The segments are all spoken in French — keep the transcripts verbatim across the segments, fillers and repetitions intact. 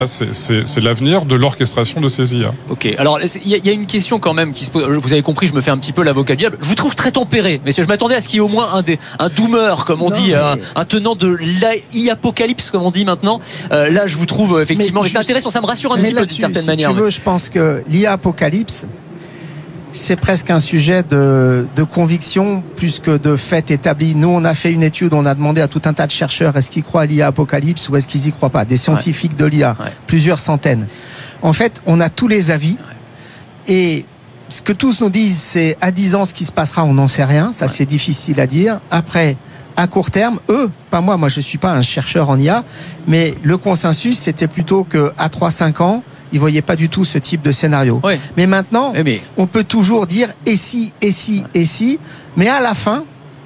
C'est, c'est, c'est l'avenir de l'orchestration de ces I A. Ok, alors il y, y a une question quand même qui se pose. Vous avez compris, je me fais un petit peu l'avocat du diable. Je vous trouve très tempéré, mais je m'attendais à ce qu'il y ait au moins un, des, un doomer, comme on non, dit, mais... un, un tenant de l'I-apocalypse, comme on dit maintenant. Euh, là, je vous trouve effectivement, mais, mais c'est intéressant, ça me rassure un petit peu d'une certaine si manière. Tu veux, mais... Je pense que l'I-apocalypse, c'est presque un sujet de, de conviction plus que de fait établi. Nous, on a fait une étude, on a demandé à tout un tas de chercheurs est-ce qu'ils croient à l'I A apocalypse ou est-ce qu'ils y croient pas. Des scientifiques ouais. de l'I A, ouais. plusieurs centaines. En fait, on a tous les avis ouais. et ce que tous nous disent, c'est à dix ans ce qui se passera, on n'en sait rien. Ça, ouais. c'est difficile à dire. Après, à court terme, eux, pas moi, moi je suis pas un chercheur en I A, mais le consensus, c'était plutôt que à trois à cinq ans, ils voyaient pas du tout ce type de scénario. Oui. Mais maintenant, oui, mais... on peut toujours dire et si, et si, et si. Mais à la fin,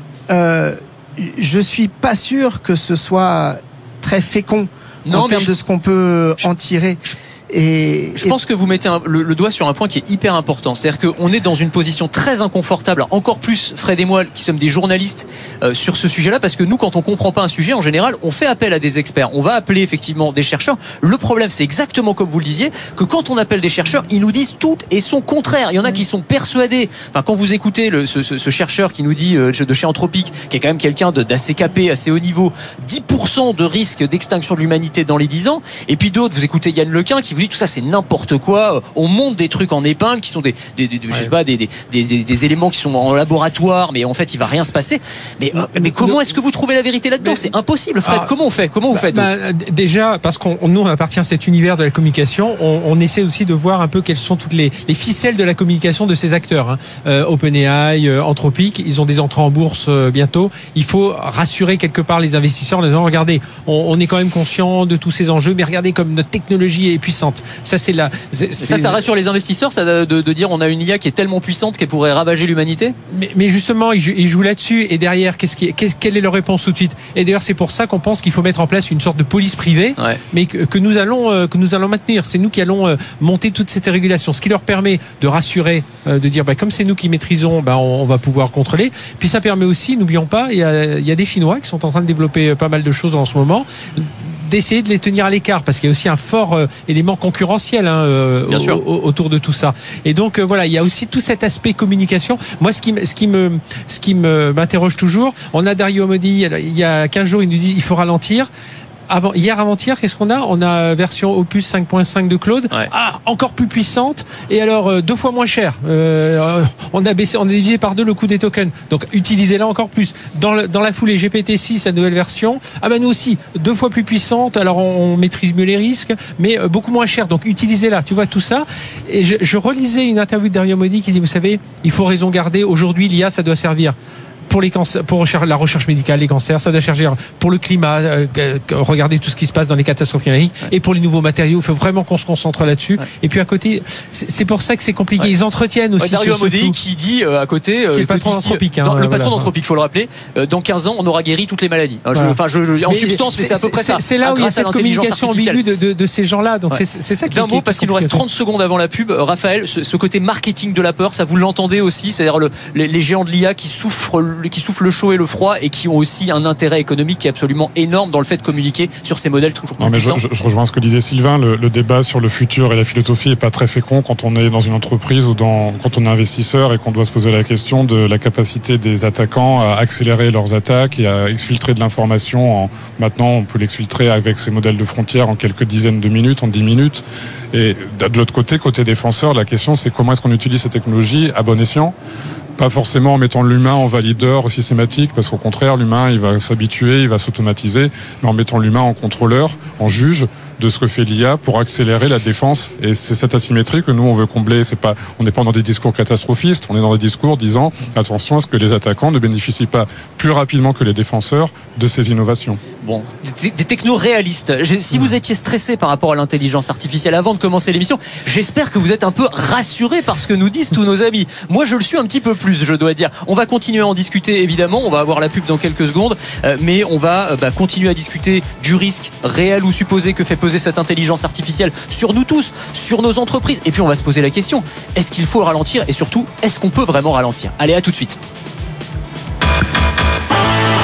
euh, je suis pas sûr que ce soit très fécond non, en termes je... de ce qu'on peut en tirer. Je... Et, je pense que vous mettez un, le, le doigt sur un point qui est hyper important. C'est-à-dire qu'on est dans une position très inconfortable, encore plus Fred et moi qui sommes des journalistes euh, sur ce sujet-là, parce que nous, quand on comprend pas un sujet, en général, on fait appel à des experts. On va appeler effectivement des chercheurs. Le problème, c'est exactement comme vous le disiez, que quand on appelle des chercheurs, ils nous disent tout et son contraire. Il y en a qui sont persuadés. Enfin, quand vous écoutez le, ce, ce, ce chercheur qui nous dit euh, de chez Anthropic, qui est quand même quelqu'un de, d'assez capé, assez haut niveau, dix pour cent de risque d'extinction de l'humanité dans les dix ans. Et puis d'autres, vous écoutez Yann Lequin qui vous dit tout ça c'est n'importe quoi, on monte des trucs en épingle qui sont des, des, des, ouais. je sais pas, des, des, des, des éléments qui sont en laboratoire, mais en fait il va rien se passer. Mais, non, mais comment est-ce que vous trouvez la vérité là-dedans? Mais, c'est impossible, Fred. Ah, comment on fait? Comment vous bah, faites bah, déjà, parce qu'on nous on appartient à cet univers de la communication, on, on essaie aussi de voir un peu quelles sont toutes les, les ficelles de la communication de ces acteurs. Hein. Euh, OpenAI, euh, Anthropic, ils ont des entrées en bourse euh, bientôt. Il faut rassurer quelque part les investisseurs en disant regardez, on, on est quand même conscient de tous ces enjeux, mais regardez comme notre technologie est puissante. Ça, c'est la. C'est, ça, ça rassure les investisseurs, ça, de, de dire on a une I A qui est tellement puissante qu'elle pourrait ravager l'humanité. Mais, mais justement, ils jouent, ils jouent là-dessus. Et derrière, qu'est-ce qui est, qu'est-ce, quelle est leur réponse tout de suite? Et d'ailleurs, c'est pour ça qu'on pense qu'il faut mettre en place une sorte de police privée, ouais. mais que, que nous allons, euh, que nous allons maintenir. C'est nous qui allons euh, monter toute cette régulation, ce qui leur permet de rassurer, euh, de dire, bah, comme c'est nous qui maîtrisons, bah, on, on va pouvoir contrôler. Puis ça permet aussi, n'oublions pas, il y a, il y a des Chinois qui sont en train de développer pas mal de choses en ce moment, d'essayer de les tenir à l'écart parce qu'il y a aussi un fort euh, élément concurrentiel hein, euh, au, au, autour de tout ça. Et donc euh, voilà, il y a aussi tout cet aspect communication. Moi, ce qui, ce qui me, ce qui me m'interroge toujours, on a Dario Amodei, il y a quinze jours, il nous dit il faut ralentir. Avant, hier avant-hier, qu'est-ce qu'on a? On a version Opus cinq point cinq de Claude, ouais. ah, encore plus puissante et alors euh, deux fois moins cher. Euh, on a baissé, on a divisé par deux le coût des tokens. Donc utilisez-la encore plus. Dans, le, dans la foulée, G P T six, la nouvelle version, ah ben nous aussi deux fois plus puissante. Alors on, on maîtrise mieux les risques, mais euh, beaucoup moins cher. Donc utilisez-la. Tu vois tout ça. Et je, je relisais une interview de Dario Amodei qui dit vous savez, il faut raison garder. Aujourd'hui, l'I A, ça doit servir pour les cancers, pour la recherche médicale, les cancers, ça doit servir pour le climat, euh, regardez tout ce qui se passe dans les catastrophes climatiques, ouais. et pour les nouveaux matériaux, il faut vraiment qu'on se concentre là-dessus. Ouais. Et puis à côté, c'est, c'est pour ça que c'est compliqué. Ouais. Ils entretiennent aussi. Ouais, Dario Amodei qui dit euh, à côté, euh, qui est le patron d'Anthropic, hein, le voilà, patron d'Anthropic, faut le rappeler. Euh, dans quinze ans, on aura guéri toutes les maladies. Enfin, voilà. je, je, je, en mais substance, mais c'est, c'est à peu près c'est, ça. C'est là où il y a cette communication ambiguë de, de, de ces gens-là. Donc ouais. c'est, c'est ça qui. D'un mot, parce qu'il nous reste trente secondes avant la pub. Raphaël, ce, ce côté marketing de la peur, ça vous l'entendez aussi, c'est-à-dire le, les, les géants de l'I A qui souffrent, qui soufflent le chaud et le froid et qui ont aussi un intérêt économique qui est absolument énorme dans le fait de communiquer sur ces modèles toujours plus non, mais puissants. Je, je, je rejoins ce que disait Sylvain, le, le débat sur le futur et la philosophie n'est pas très fécond quand on est dans une entreprise ou dans, quand on est investisseur et qu'on doit se poser la question de la capacité des attaquants à accélérer leurs attaques et à exfiltrer de l'information. En, maintenant, on peut l'exfiltrer avec ces modèles de frontières en quelques dizaines de minutes, en dix minutes. Et de l'autre côté, côté défenseur, la question c'est comment est-ce qu'on utilise ces technologies à bon escient. Pas forcément en mettant l'humain en valideur systématique, parce qu'au contraire, l'humain, il va s'habituer, il va s'automatiser, mais en mettant l'humain en contrôleur, en juge de ce que fait l'I A pour accélérer la défense. Et c'est cette asymétrie que nous, on veut combler. C'est pas, on n'est pas dans des discours catastrophistes, on est dans des discours disant attention à ce que les attaquants ne bénéficient pas plus rapidement que les défenseurs de ces innovations. Bon, des, des technos réalistes. Si vous étiez stressé par rapport à l'intelligence artificielle avant de commencer l'émission, j'espère que vous êtes un peu rassuré par ce que nous disent tous nos amis. Moi, je le suis un petit peu plus, je dois dire. On va continuer à en discuter, évidemment. On va avoir la pub dans quelques secondes, euh, mais on va euh, bah, continuer à discuter du risque réel ou supposé que fait peser cette intelligence artificielle sur nous tous, sur nos entreprises. Et puis, on va se poser la question, est-ce qu'il faut ralentir? Et surtout, est-ce qu'on peut vraiment ralentir? Allez, à tout de suite.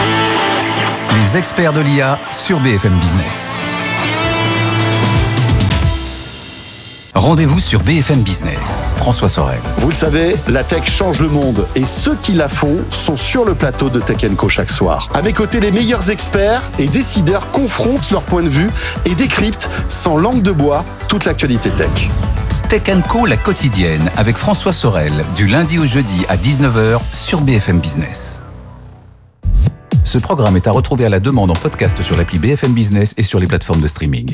Les experts de l'I A sur B F M Business. Rendez-vous sur B F M Business. François Sorel. Vous le savez, la tech change le monde et ceux qui la font sont sur le plateau de Tech and Co chaque soir. À mes côtés, les meilleurs experts et décideurs confrontent leur point de vue et décryptent sans langue de bois toute l'actualité tech. Tech and Co, la quotidienne, avec François Sorel, du lundi au jeudi à dix-neuf heures sur B F M Business. Ce programme est à retrouver à la demande en podcast sur l'appli B F M Business et sur les plateformes de streaming.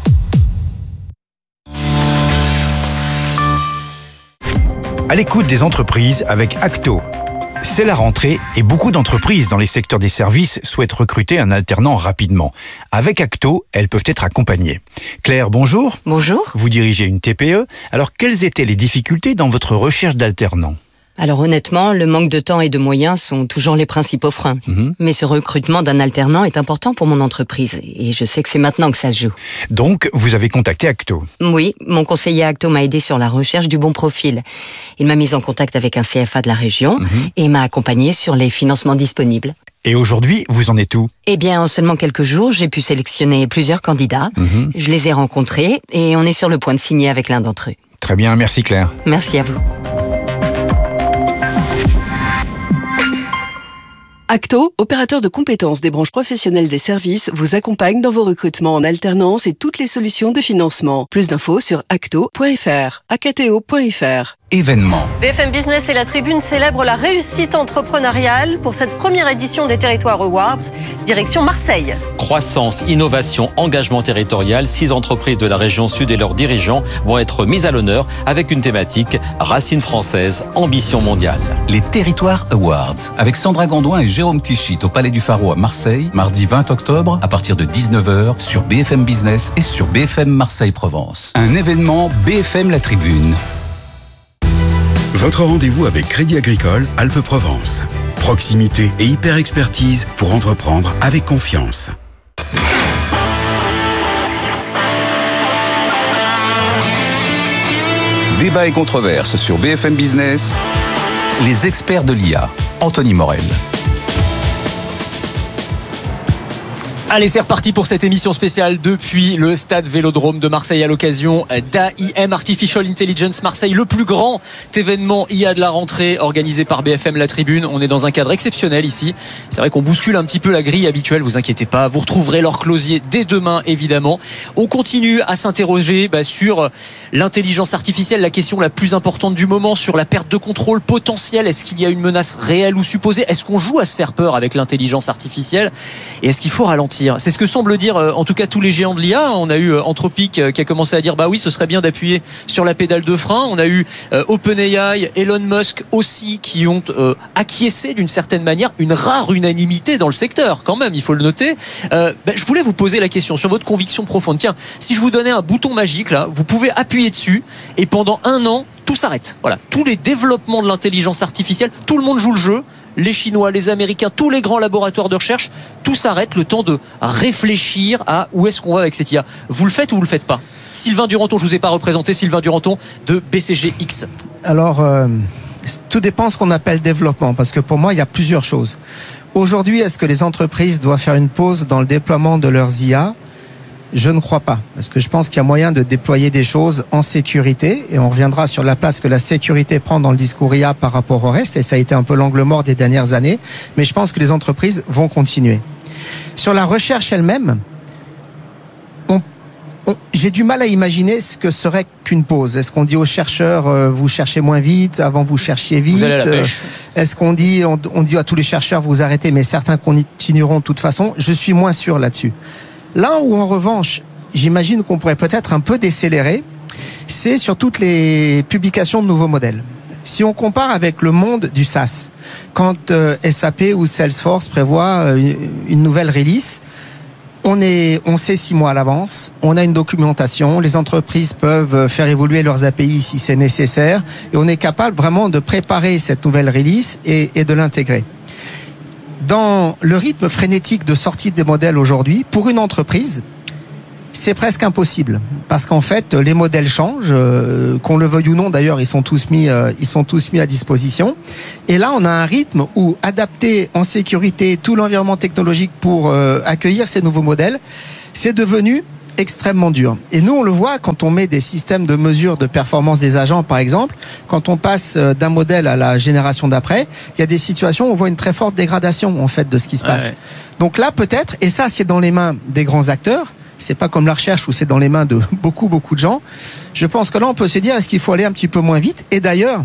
À l'écoute des entreprises avec Acto. C'est la rentrée et beaucoup d'entreprises dans les secteurs des services souhaitent recruter un alternant rapidement. Avec Acto, elles peuvent être accompagnées. Claire, bonjour. Bonjour. Vous dirigez une T P E. Alors, quelles étaient les difficultés dans votre recherche d'alternants ? Alors honnêtement, le manque de temps et de moyens sont toujours les principaux freins. Mmh. Mais ce recrutement d'un alternant est important pour mon entreprise et je sais que c'est maintenant que ça se joue. Donc, vous avez contacté Acto ? Oui, mon conseiller Acto m'a aidé sur la recherche du bon profil. Il m'a mis en contact avec un C F A de la région mmh. et m'a accompagné sur les financements disponibles. Et aujourd'hui, vous en êtes où ? Eh bien, en seulement quelques jours, j'ai pu sélectionner plusieurs candidats. Mmh. Je les ai rencontrés et on est sur le point de signer avec l'un d'entre eux. Très bien, merci Claire. Merci à vous. Acto, opérateur de compétences des branches professionnelles des services, vous accompagne dans vos recrutements en alternance et toutes les solutions de financement. Plus d'infos sur acto point f r, acto point f r. Événement. B F M Business et la Tribune célèbrent la réussite entrepreneuriale pour cette première édition des Territoires Awards, direction Marseille. Croissance, innovation, engagement territorial, six entreprises de la région sud et leurs dirigeants vont être mises à l'honneur avec une thématique Racines françaises, ambition mondiale. Les Territoires Awards, avec Sandra Gondouin et Jérôme Tichit au Palais du Pharo à Marseille, mardi vingt octobre, à partir de dix-neuf heures, sur B F M Business et sur B F M Marseille-Provence. Un événement B F M La Tribune. Votre rendez-vous avec Crédit Agricole Alpes-Provence. Proximité et hyper-expertise pour entreprendre avec confiance. Débat et controverse sur B F M Business. Les experts de l'I A. Anthony Morel. Allez, c'est reparti pour cette émission spéciale depuis le stade Vélodrome de Marseille à l'occasion d'A I M, Artificial Intelligence Marseille, le plus grand événement I A de la rentrée organisé par B F M La Tribune. On est dans un cadre exceptionnel ici. C'est vrai qu'on bouscule un petit peu la grille habituelle, vous inquiétez pas. Vous retrouverez Laure Closier dès demain, évidemment. On continue à s'interroger bah, sur l'intelligence artificielle, la question la plus importante du moment, sur la perte de contrôle potentielle. Est-ce qu'il y a une menace réelle ou supposée ? Est-ce qu'on joue à se faire peur avec l'intelligence artificielle ? Et est-ce qu'il faut ralentir ? C'est ce que semblent dire en tout cas tous les géants de l'I A. On a eu Anthropic qui a commencé à dire bah oui, ce serait bien d'appuyer sur la pédale de frein. On a eu OpenAI, Elon Musk aussi qui ont euh, acquiescé d'une certaine manière, une rare unanimité dans le secteur quand même, il faut le noter. Euh, bah, je voulais vous poser la question sur votre conviction profonde. Tiens, si je vous donnais un bouton magique là, vous pouvez appuyer dessus et pendant un an tout s'arrête. Voilà, tous les développements de l'intelligence artificielle, tout le monde joue le jeu. Les Chinois, les Américains, tous les grands laboratoires de recherche, tout s'arrête, le temps de réfléchir à où est-ce qu'on va avec cette I A. Vous le faites ou vous le faites pas ? Sylvain Duranton, je vous ai pas représenté, Sylvain Duranton de B C G X. Alors, euh, tout dépend de ce qu'on appelle développement, parce que pour moi, il y a plusieurs choses. Aujourd'hui, est-ce que les entreprises doivent faire une pause dans le déploiement de leurs I A ? Je ne crois pas, parce que je pense qu'il y a moyen de déployer des choses en sécurité, et on reviendra sur la place que la sécurité prend dans le discours I A par rapport au reste, et ça a été un peu l'angle mort des dernières années, mais je pense que les entreprises vont continuer. Sur la recherche elle-même, on, on, j'ai du mal à imaginer ce que serait qu'une pause. Est-ce qu'on dit aux chercheurs, euh, vous cherchez moins vite, avant vous cherchiez vite ? Vous allez à la pêche. euh, Est-ce qu'on dit, on, on dit à tous les chercheurs, vous arrêtez, mais certains continueront de toute façon ? Je suis moins sûr là-dessus. Là où, en revanche, j'imagine qu'on pourrait peut-être un peu décélérer, c'est sur toutes les publications de nouveaux modèles. Si on compare avec le monde du SaaS, quand euh, S A P ou Salesforce prévoient euh, une nouvelle release, on est, on sait six mois à l'avance, on a une documentation, les entreprises peuvent faire évoluer leurs A P I si c'est nécessaire, et on est capable vraiment de préparer cette nouvelle release et, et de l'intégrer. Dans le rythme frénétique de sortie des modèles aujourd'hui, pour une entreprise, c'est presque impossible. Parce qu'en fait, les modèles changent, euh, qu'on le veuille ou non, d'ailleurs, ils sont tous mis, euh, ils sont tous mis à disposition. Et là, on a un rythme où adapter en sécurité tout l'environnement technologique pour euh, accueillir ces nouveaux modèles, c'est devenu extrêmement dur. Et nous, on le voit quand on met des systèmes de mesure de performance des agents, par exemple, quand on passe d'un modèle à la génération d'après, il y a des situations où on voit une très forte dégradation, en fait, de ce qui se passe. Ouais. Donc là, peut-être, et ça, c'est dans les mains des grands acteurs, c'est pas comme la recherche où c'est dans les mains de beaucoup, beaucoup de gens. Je pense que là, on peut se dire, est-ce qu'il faut aller un petit peu moins vite? Et d'ailleurs,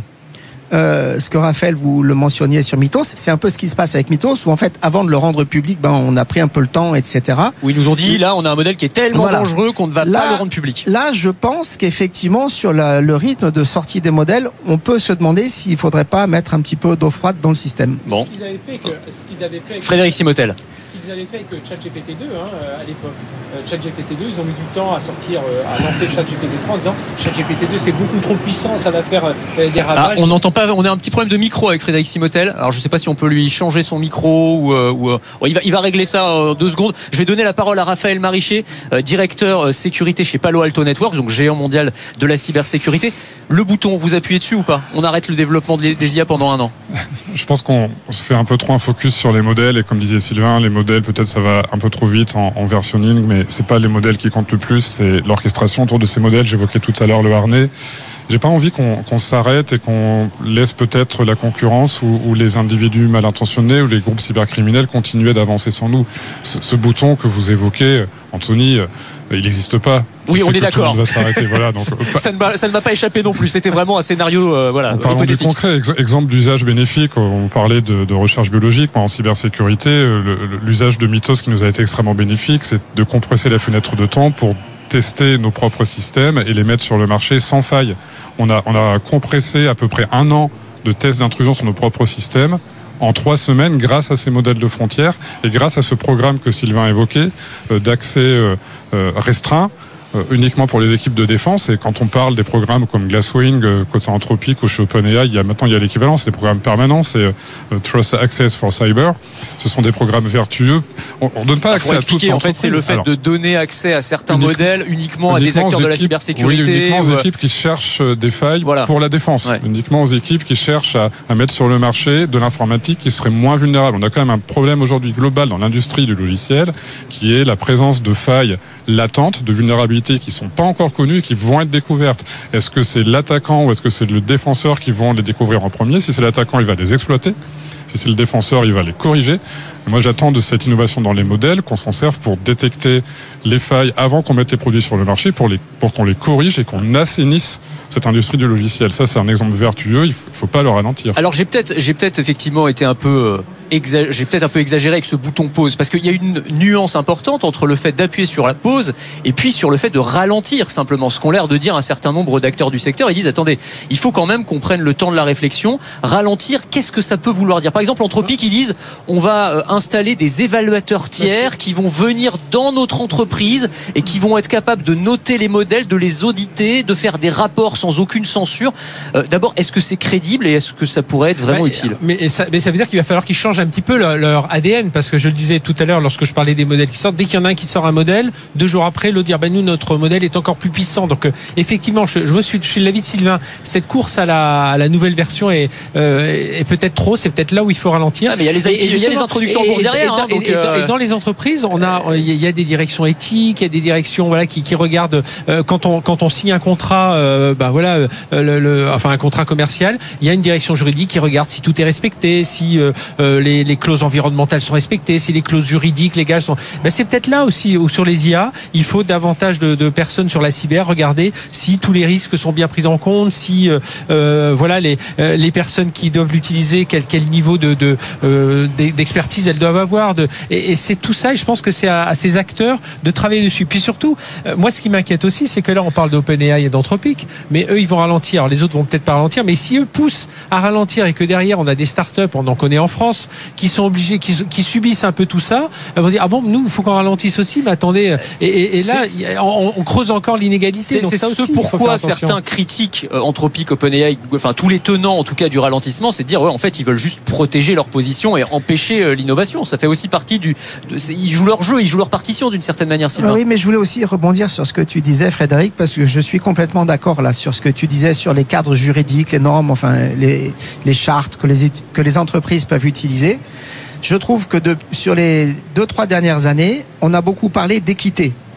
Euh, ce que Raphaël, vous le mentionniez sur Mythos, c'est un peu ce qui se passe avec Mythos, où en fait, avant de le rendre public, ben, on a pris un peu le temps, et cetera. Où ils nous ont dit, là, on a un modèle qui est tellement voilà. dangereux qu'on ne va là, pas le rendre public. Là, je pense qu'effectivement, sur la, le rythme de sortie des modèles, on peut se demander s'il ne faudrait pas mettre un petit peu d'eau froide dans le système. Bon. Ce qu'ils avaient fait que, ce qu'ils avaient fait Frédéric Simotel. Ce qu'ils avaient fait avec ChatGPT deux hein, à l'époque. Euh, ChatGPT deux, ils ont mis du temps à sortir, euh, à lancer le ChatGPT trois en disant ChatGPT deux c'est beaucoup trop puissant, ça va faire euh, des ravages. Ah, on n'entend pas, on a un petit problème de micro avec Frédéric Simotel. Alors je ne sais pas si on peut lui changer son micro ou, euh, ou euh, il va, il va régler ça en deux secondes. Je vais donner la parole à Raphaël Marichet, euh, directeur euh, sécurité chez Palo Alto Networks, donc géant mondial de la cybersécurité. Le bouton, vous appuyez dessus ou pas? On arrête le développement des I A pendant un an. Je pense qu'on se fait un peu trop un focus sur les modèles et comme disait Sylvain, les modèles peut-être ça va un peu trop vite en, en versionning, mais c'est pas les modèles qui comptent le plus, c'est l'orchestration autour de ces modèles. J'évoquais tout à l'heure le harnais. J'ai pas envie qu'on, qu'on s'arrête et qu'on laisse peut-être la concurrence ou, ou les individus mal intentionnés ou les groupes cybercriminels continuer d'avancer sans nous. Ce, ce bouton que vous évoquez, Anthony, il n'existe pas. Oui, on est d'accord. Va s'arrêter. Voilà, donc, ça, ne m'a, ça ne m'a pas échappé non plus. C'était vraiment un scénario euh, voilà, parlons du concret. Ex- exemple d'usage bénéfique. On parlait de, de recherche biologique. En cybersécurité, le, l'usage de Mythos qui nous a été extrêmement bénéfique, c'est de compresser la fenêtre de temps pour tester nos propres systèmes et les mettre sur le marché sans faille. On a, on a compressé à peu près un an de tests d'intrusion sur nos propres systèmes en trois semaines grâce à ces modèles de frontières et grâce à ce programme que Sylvain évoquait euh, d'accès euh, euh, restreint euh, uniquement pour les équipes de défense. Et quand on parle des programmes comme Glasswing, euh, côté Anthropic ou chez OpenAI, il y a maintenant il y a l'équivalent, c'est des programmes permanents, c'est euh, Trust Access for Cyber. Ce sont des programmes vertueux. On ne donne pas accès à tout. En fait, c'est le fait Alors, de donner accès à certains uniquement, modèles uniquement, uniquement à des acteurs de la cybersécurité. Oui, uniquement ou... aux équipes qui cherchent des failles voilà. pour la défense. Ouais. Uniquement aux équipes qui cherchent à, à mettre sur le marché de l'informatique qui serait moins vulnérable. On a quand même un problème aujourd'hui global dans l'industrie du logiciel qui est la présence de failles latentes, de vulnérabilités qui ne sont pas encore connues et qui vont être découvertes. Est-ce que c'est l'attaquant ou est-ce que c'est le défenseur qui vont les découvrir en premier? Si c'est l'attaquant, il va les exploiter. Si c'est le défenseur, il va les corriger. Et moi, j'attends de cette innovation dans les modèles qu'on s'en serve pour détecter les failles avant qu'on mette les produits sur le marché, pour, les, pour qu'on les corrige et qu'on assainisse cette industrie du logiciel. Ça, c'est un exemple vertueux. Il ne faut, faut pas le ralentir. Alors, j'ai peut-être, j'ai peut-être effectivement été un peu... Euh... Exa- j'ai peut-être un peu exagéré avec ce bouton pause parce qu'il y a une nuance importante entre le fait d'appuyer sur la pause et puis sur le fait de ralentir simplement, ce qu'ont l'air de dire un certain nombre d'acteurs du secteur. Ils disent attendez, il faut quand même qu'on prenne le temps de la réflexion. Ralentir, qu'est-ce que ça peut vouloir dire? Par exemple, Anthropic, ils disent on va installer des évaluateurs tiers qui vont venir dans notre entreprise et qui vont être capables de noter les modèles, de les auditer, de faire des rapports sans aucune censure. Euh, d'abord, est-ce que c'est crédible et est-ce que ça pourrait être vraiment ouais, utile? mais ça, mais ça veut dire qu'il va falloir qu'ils changent un petit peu leur, leur A D N, parce que je le disais tout à l'heure lorsque je parlais des modèles qui sortent, dès qu'il y en a un qui sort un modèle, deux jours après l'autre dire ben nous notre modèle est encore plus puissant. Donc euh, effectivement je, je suis, je suis de l'avis de Sylvain, cette course à la, à la nouvelle version est, euh, est peut-être trop, c'est peut-être là où il faut ralentir. Ah, mais il y a les, et, il y a les introductions en bourse derrière. Et, hein, donc, et, euh... et dans les entreprises on a il y a des directions éthiques, il y a des directions voilà qui, qui regardent euh, quand on quand on signe un contrat euh, bah voilà euh, le, le, enfin un contrat commercial, il y a une direction juridique qui regarde si tout est respecté, si euh, euh, les, les clauses environnementales sont respectées, si les clauses juridiques, légales sont... Ben c'est peut-être là aussi où sur les I A, il faut davantage de, de personnes sur la cyber, regarder si tous les risques sont bien pris en compte, si euh, euh, voilà les, euh, les personnes qui doivent l'utiliser, quel, quel niveau de, de, euh, d'expertise elles doivent avoir. De, et, et c'est tout ça, et je pense que c'est à, à ces acteurs de travailler dessus. Puis surtout, euh, moi ce qui m'inquiète aussi, c'est que là on parle d'OpenAI et d'Anthropic, mais eux ils vont ralentir, les autres vont peut-être pas ralentir, mais si eux poussent à ralentir et que derrière on a des startups, on en connaît en France, qui sont obligés Qui, qui subissent un peu tout ça, elles vont dire ah bon nous il faut qu'on ralentisse aussi, mais attendez et, et, et là c'est, on, on creuse encore l'inégalité. C'est, donc c'est ça ce aussi, pourquoi certains critiquent euh, Anthropic, OpenAI, enfin tous les tenants en tout cas du ralentissement, c'est de dire ouais, en fait ils veulent juste protéger leur position et empêcher euh, l'innovation. Ça fait aussi partie du, de, ils jouent leur jeu, ils jouent leur partition d'une certaine manière. Sylvain. Oui, mais je voulais aussi rebondir sur ce que tu disais, Frédéric, parce que je suis complètement d'accord là sur ce que tu disais sur les cadres juridiques, les normes, enfin les les chartes que les que les entreprises peuvent utiliser. Je trouve que de, sur les deux, trois dernières années, on a beaucoup parlé d'équité.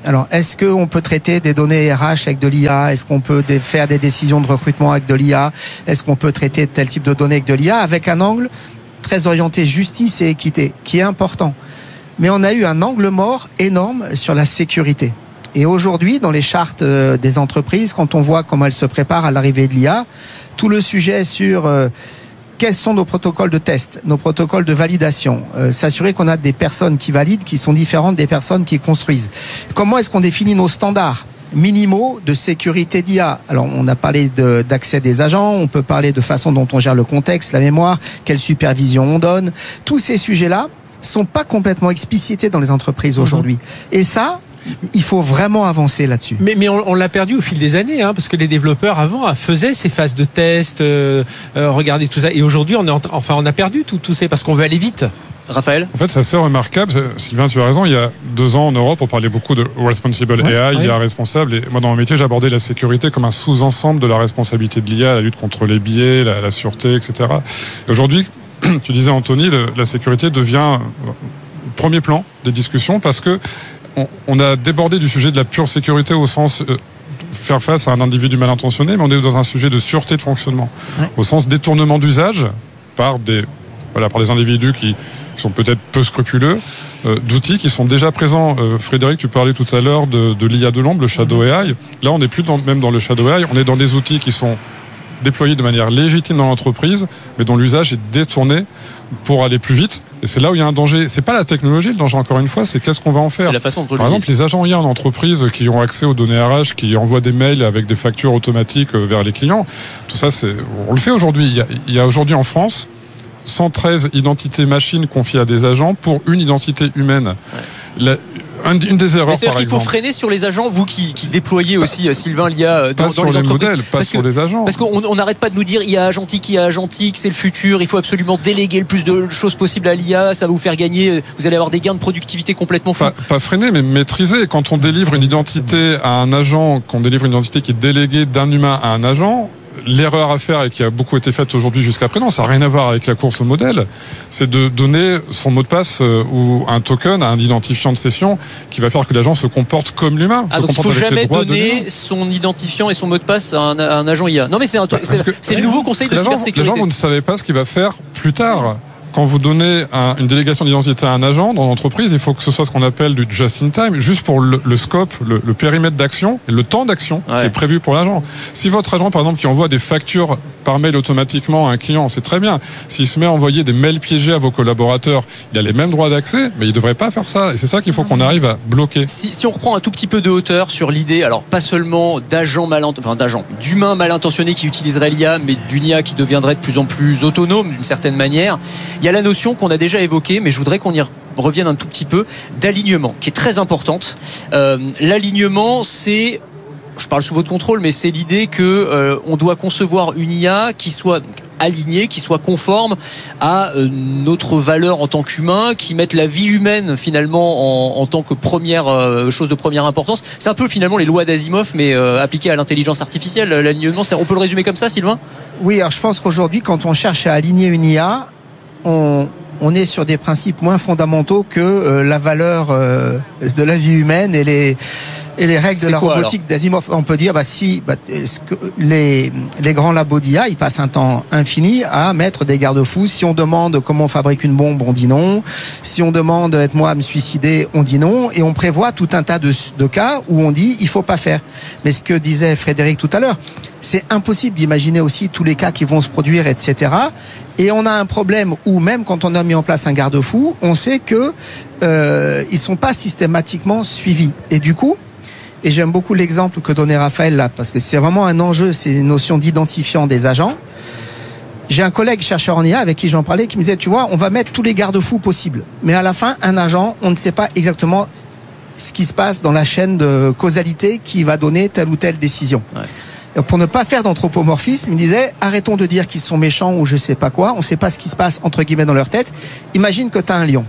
Alors, est-ce qu'on peut traiter des données R H avec de l'I A? Est-ce qu'on peut dé- faire des décisions de recrutement avec de l'I A? Est-ce qu'on peut traiter tel type de données avec de l'I A? Avec un angle très orienté justice et équité, qui est important. Mais on a eu un angle mort énorme sur la sécurité. Et aujourd'hui, dans les chartes des entreprises, quand on voit comment elles se préparent à l'arrivée de l'I A, tout le sujet sur euh, quels sont nos protocoles de test, nos protocoles de validation, euh, s'assurer qu'on a des personnes qui valident, qui sont différentes des personnes qui construisent. Comment est-ce qu'on définit nos standards minimaux de sécurité d'I A? Alors, on a parlé de, d'accès des agents, on peut parler de façon dont on gère le contexte, la mémoire, quelle supervision on donne. Tous ces sujets-là sont pas complètement explicités dans les entreprises aujourd'hui. Mmh. Et ça, il faut vraiment avancer là-dessus. Mais, mais on, on l'a perdu au fil des années, hein, parce que les développeurs avant faisaient ces phases de test, euh, euh, regardaient tout ça. Et aujourd'hui, on est en, enfin, on a perdu tout, tout ça parce qu'on veut aller vite. Raphaël ? En fait, c'est assez remarquable. Sylvain, tu as raison. Il y a deux ans en Europe, on parlait beaucoup de responsible ouais, A I, ouais. I A responsable. Et moi, dans mon métier, j'abordais la sécurité comme un sous-ensemble de la responsabilité de l'I A, la lutte contre les biais, la, la sûreté, et cetera. Et aujourd'hui, tu disais, Anthony, le, la sécurité devient premier plan des discussions parce que on, on a débordé du sujet de la pure sécurité au sens euh, faire face à un individu mal intentionné, mais on est dans un sujet de sûreté de fonctionnement, ouais. au sens détournement d'usage par des, voilà, par des individus qui, qui sont peut-être peu scrupuleux, euh, d'outils qui sont déjà présents. Euh, Frédéric, tu parlais tout à l'heure de, de l'I A de l'ombre, le shadow A I. Là, on n'est plus dans, même dans le shadow A I, on est dans des outils qui sont déployés de manière légitime dans l'entreprise, mais dont l'usage est détourné pour aller plus vite. Et c'est là où il y a un danger. C'est pas la technologie le danger, encore une fois, c'est qu'est-ce qu'on va en faire. C'est la façon dont Par exemple, les agents I A en entreprise qui ont accès aux données R H, qui envoient des mails avec des factures automatiques vers les clients, tout ça, c'est, on le fait aujourd'hui. Il y a, il y a aujourd'hui en France cent treize identités machines confiées à des agents pour une identité humaine. Ouais. La, une des erreurs, c'est-à-dire par qu'il faut exemple. freiner sur les agents, vous qui, qui déployez aussi, pas, Sylvain, l'I A dans, pas dans sur les, les entreprises. Modèles, pas parce sur que, les agents. Parce qu'on n'arrête pas de nous dire I A agentique, I A agentique, c'est le futur, il faut absolument déléguer le plus de choses possible à l'I A, ça va vous faire gagner, vous allez avoir des gains de productivité complètement fous. Pas, pas freiner, mais maîtriser. Quand on délivre une identité à un agent, qu'on délivre une identité qui est déléguée d'un humain à un agent, l'erreur à faire et qui a beaucoup été faite aujourd'hui jusqu'à présent, ça n'a rien à voir avec la course au modèle, c'est de donner son mot de passe euh, ou un token, un identifiant de session qui va faire que l'agent se comporte comme l'humain. Ah, donc il ne faut jamais donner son identifiant et son mot de passe à un, à un agent I A. Non mais c'est, un, c'est, que, c'est le nouveau conseil de cybersécurité. Les gens, vous ne savez pas ce qu'il va faire plus tard. Quand vous donnez un, une délégation d'identité à un agent dans l'entreprise, il faut que ce soit ce qu'on appelle du just-in-time, juste pour le, le scope, le, le périmètre d'action et le temps d'action ouais. qui est prévu pour l'agent. Si votre agent, par exemple, qui envoie des factures par mail automatiquement à un client, c'est très bien. S'il se met à envoyer des mails piégés à vos collaborateurs, il a les mêmes droits d'accès, mais il ne devrait pas faire ça. Et c'est ça qu'il faut qu'on arrive à bloquer. Si, si on reprend un tout petit peu de hauteur sur l'idée, alors pas seulement d'agents mal, enfin d'agents, d'humains mal intentionnés qui utiliseraient l'I A, mais d'une I A qui deviendrait de plus en plus autonome d'une certaine manière. Il y a la notion qu'on a déjà évoquée, mais je voudrais qu'on y revienne un tout petit peu, d'alignement, qui est très importante. Euh, l'alignement, c'est, je parle sous votre contrôle, mais c'est l'idée que euh, on doit concevoir une I A qui soit donc alignée, qui soit conforme à euh, notre valeur en tant qu'humain, qui mette la vie humaine finalement en, en tant que première euh, chose de première importance. C'est un peu finalement les lois d'Asimov, mais euh, appliquées à l'intelligence artificielle. L'alignement, c'est, on peut le résumer comme ça, Sylvain ? Oui, alors je pense qu'aujourd'hui, quand on cherche à aligner une I A, on, on est sur des principes moins fondamentaux que euh, la valeur euh, de la vie humaine et les et les règles c'est de la quoi, robotique alors d'Asimov. On peut dire, bah, si bah, est-ce que les, les grands labos d'I A, ils passent un temps infini à mettre des garde-fous. Si on demande comment on fabrique une bombe, on dit non. Si on demande êtes-moi à me suicider, on dit non. Et on prévoit tout un tas de, de cas où on dit il faut pas faire. Mais ce que disait Frédéric tout à l'heure, c'est impossible d'imaginer aussi tous les cas qui vont se produire, et cetera. Et on a un problème où même quand on a mis en place un garde-fou, on sait que euh, ils sont pas systématiquement suivis. Et du coup, et j'aime beaucoup l'exemple que donnait Raphaël là, parce que c'est vraiment un enjeu, c'est une notion d'identifiant des agents. J'ai un collègue chercheur en I A avec qui j'en parlais qui me disait, tu vois, on va mettre tous les garde-fous possibles, mais à la fin, un agent, on ne sait pas exactement ce qui se passe dans la chaîne de causalité qui va donner telle ou telle décision. Ouais. Pour ne pas faire d'anthropomorphisme, il disait arrêtons de dire qu'ils sont méchants ou je sais pas quoi, on ne sait pas ce qui se passe entre guillemets dans leur tête. Imagine que tu as un lion.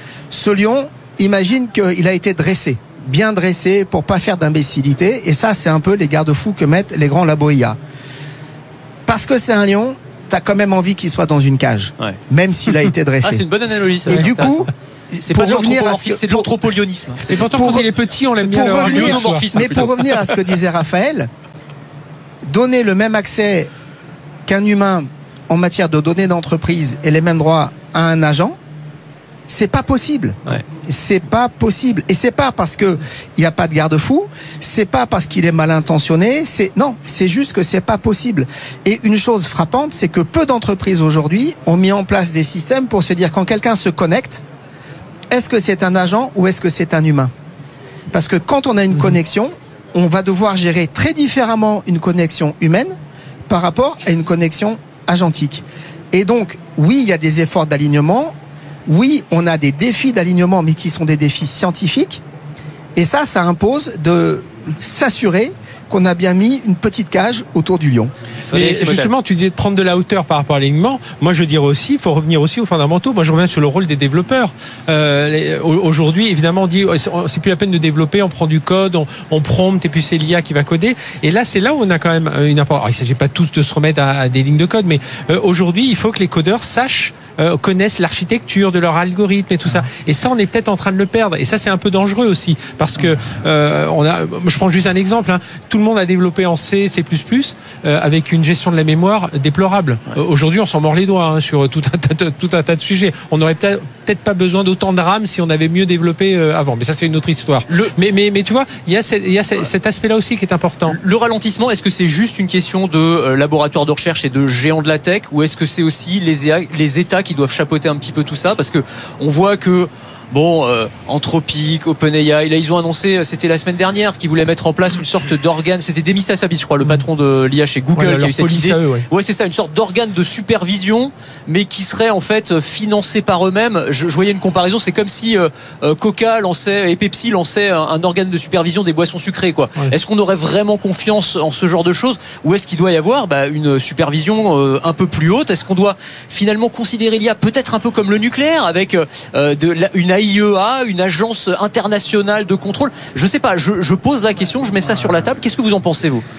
Ce lion, imagine qu'il a été dressé, bien dressé pour pas faire d'imbécilité, et ça c'est un peu les garde-fous que mettent les grands labos I A. Parce que c'est un lion, tu as quand même envie qu'il soit dans une cage, ouais. même s'il a été dressé. Ah, c'est une bonne analogie ça. Et du coup, C'est pas de l'anthropomorphisme, c'est de l'anthropolionisme. Et pourtant, quand il est petit, on l'aime bien. Pour revenir, mais plutôt. pour revenir à ce que disait Raphaël, donner le même accès qu'un humain en matière de données d'entreprise et les mêmes droits à un agent, c'est pas possible. Ouais. C'est pas possible. Et c'est pas parce que il y a pas de garde-fou, c'est pas parce qu'il est mal intentionné, c'est non, c'est juste que c'est pas possible. Et une chose frappante, c'est que peu d'entreprises aujourd'hui ont mis en place des systèmes pour se dire quand quelqu'un se connecte, est-ce que c'est un agent ou est-ce que c'est un humain ? Parce que quand on a une mmh. connexion, on va devoir gérer très différemment une connexion humaine par rapport à une connexion agentique. Et donc, oui, il y a des efforts d'alignement. Oui, on a des défis d'alignement, mais qui sont des défis scientifiques. Et ça, ça impose de s'assurer qu'on a bien mis une petite cage autour du lion. Mais justement, tu disais de prendre de la hauteur par rapport à l'alignement. Moi, je dirais aussi, il faut revenir aussi aux fondamentaux. Moi, je reviens sur le rôle des développeurs. Euh, les, aujourd'hui, évidemment, on dit c'est plus la peine de développer, on prend du code, on, on prompte et puis c'est l'I A qui va coder. Et là, c'est là où on a quand même une importance. Alors, il ne s'agit pas tous de se remettre à, à des lignes de code, mais euh, aujourd'hui, il faut que les codeurs sachent Euh, connaissent l'architecture de leur algorithme et tout ça. Et ça, on est peut-être en train de le perdre. Et ça, c'est un peu dangereux aussi, parce que euh, on a. Je prends juste un exemple. Hein. Tout le monde a développé en C, C++, euh, avec une gestion de la mémoire déplorable. Ouais. Euh, aujourd'hui, on s'en mord les doigts hein, sur tout un, tas de, tout un tas de sujets. On n'aurait peut-être, peut-être pas besoin d'autant de RAM si on avait mieux développé euh, avant. Mais ça, c'est une autre histoire. Le... Mais, mais, mais tu vois, il y a, cette, il y a cette, cet aspect-là aussi qui est important. Le ralentissement, est-ce que c'est juste une question de euh, laboratoire de recherche et de géants de la tech, ou est-ce que c'est aussi les, les États qui doivent chapeauter un petit peu tout ça, parce que on voit que bon, euh, Anthropic, OpenAI, là ils ont annoncé, c'était la semaine dernière, qu'ils voulaient mettre en place une sorte d'organe. C'était Demis Hassabis, je crois, le patron de l'I A chez Google, ouais, qui a eu cette idée. Eux, ouais, ouais c'est ça, une sorte d'organe de supervision, mais qui serait en fait financé par eux-mêmes. Je, je voyais une comparaison, c'est comme si euh, Coca lançait et Pepsi lançaient un, un organe de supervision des boissons sucrées, quoi. Ouais. Est-ce qu'on aurait vraiment confiance en ce genre de choses, ou est-ce qu'il doit y avoir bah, une supervision euh, un peu plus haute? Est-ce qu'on doit finalement considérer l'I A peut-être un peu comme le nucléaire, avec euh, de la, une A I E A, une agence internationale de contrôle? Je sais pas, je, je pose la question, je mets ça sur la table. Qu'est-ce que vous en pensez, vous?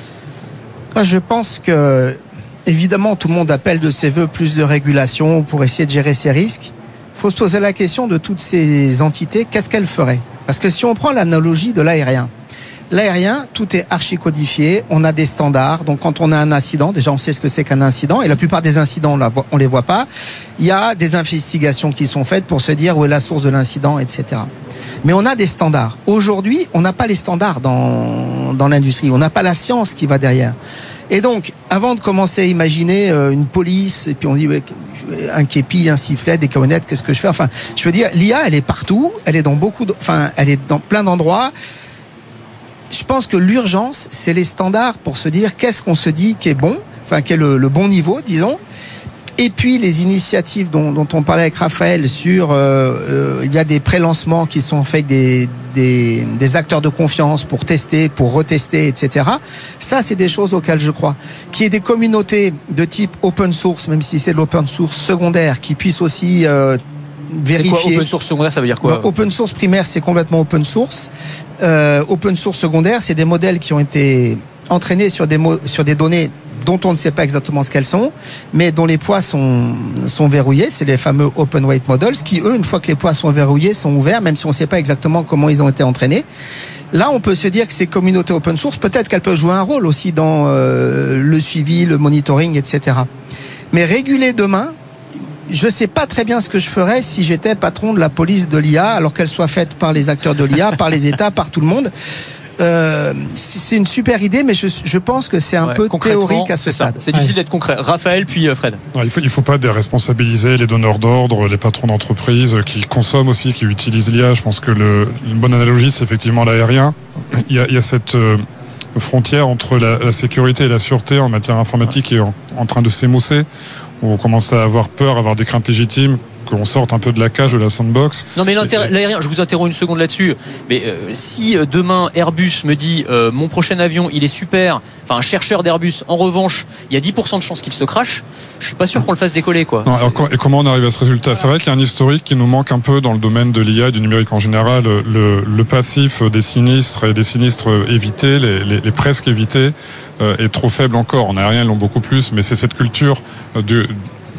Je pense que, évidemment, tout le monde appelle de ses voeux plus de régulation pour essayer de gérer ses risques. Il faut se poser la question de toutes ces entités, qu'est-ce qu'elles feraient? Parce que si on prend l'analogie de l'aérien, l'aérien, tout est archi-codifié, on a des standards, donc quand on a un incident, déjà on sait ce que c'est qu'un incident, et la plupart des incidents, on ne les voit pas. Il y a des investigations qui sont faites pour se dire où est la source de l'incident, et cetera. Mais on a des standards. Aujourd'hui, on n'a pas les standards dans, dans l'industrie, on n'a pas la science qui va derrière. Et donc, avant de commencer à imaginer une police, et puis on dit ouais, un képi, un sifflet, des camionnettes, qu'est-ce que je fais? Enfin, je veux dire, l'I A, elle est partout, elle est dans beaucoup, de, enfin, elle est dans plein d'endroits. Je pense que l'urgence, c'est les standards pour se dire qu'est-ce qu'on se dit qui est bon, enfin qui est le, le bon niveau, disons. Et puis les initiatives dont, dont on parlait avec Raphaël sur, euh, euh, il y a des pré-lancements qui sont faits avec des, des, des acteurs de confiance pour tester, pour retester, et cetera. Ça, c'est des choses auxquelles je crois. Qu'il y ait des communautés de type open source, même si c'est de l'open source secondaire, qui puissent aussi euh, vérifier. C'est quoi open source secondaire, ça veut dire quoi? bah, Open source primaire, c'est complètement open source. Euh, open source secondaire, c'est des modèles qui ont été entraînés sur des, mo- sur des données dont on ne sait pas exactement ce qu'elles sont, mais dont les poids sont, sont verrouillés. C'est les fameux open weight models qui, eux, une fois que les poids sont verrouillés, sont ouverts, même si on ne sait pas exactement comment ils ont été entraînés. Là, on peut se dire que ces communautés open source, peut-être qu'elles peuvent jouer un rôle aussi dans euh, le suivi, le monitoring, et cetera. Mais réguler demain, je ne sais pas très bien ce que je ferais si j'étais patron de la police de l'I A, alors qu'elle soit faite par les acteurs de l'I A, par les États, par tout le monde. Euh, c'est une super idée, mais je, je pense que c'est un ouais, peu théorique à ce stade. C'est difficile ouais. d'être concret. Raphaël, puis Fred. Non, il ne faut, il faut pas déresponsabiliser les donneurs d'ordre, les patrons d'entreprise qui consomment aussi, qui utilisent l'I A. Je pense que le, une bonne analogie, c'est effectivement l'aérien. Il y a, il y a cette euh, frontière entre la, la sécurité et la sûreté en matière informatique qui est en, en train de s'émousser, où on commence à avoir peur, à avoir des craintes légitimes, qu'on sorte un peu de la cage, de la sandbox. Non mais l'aérien, je vous interromps une seconde là-dessus, mais euh, si demain Airbus me dit euh, mon prochain avion il est super, enfin un chercheur d'Airbus, en revanche il y a dix pour cent de chances qu'il se crache, je suis pas sûr qu'on le fasse décoller quoi. Non, alors, et comment on arrive à ce résultat? C'est vrai qu'il y a un historique qui nous manque un peu dans le domaine de l'I A et du numérique en général. Le, le passif des sinistres et des sinistres évités, les, les, les presque évités, euh, est trop faible encore. En aérien ils l'ont beaucoup plus, mais c'est cette culture de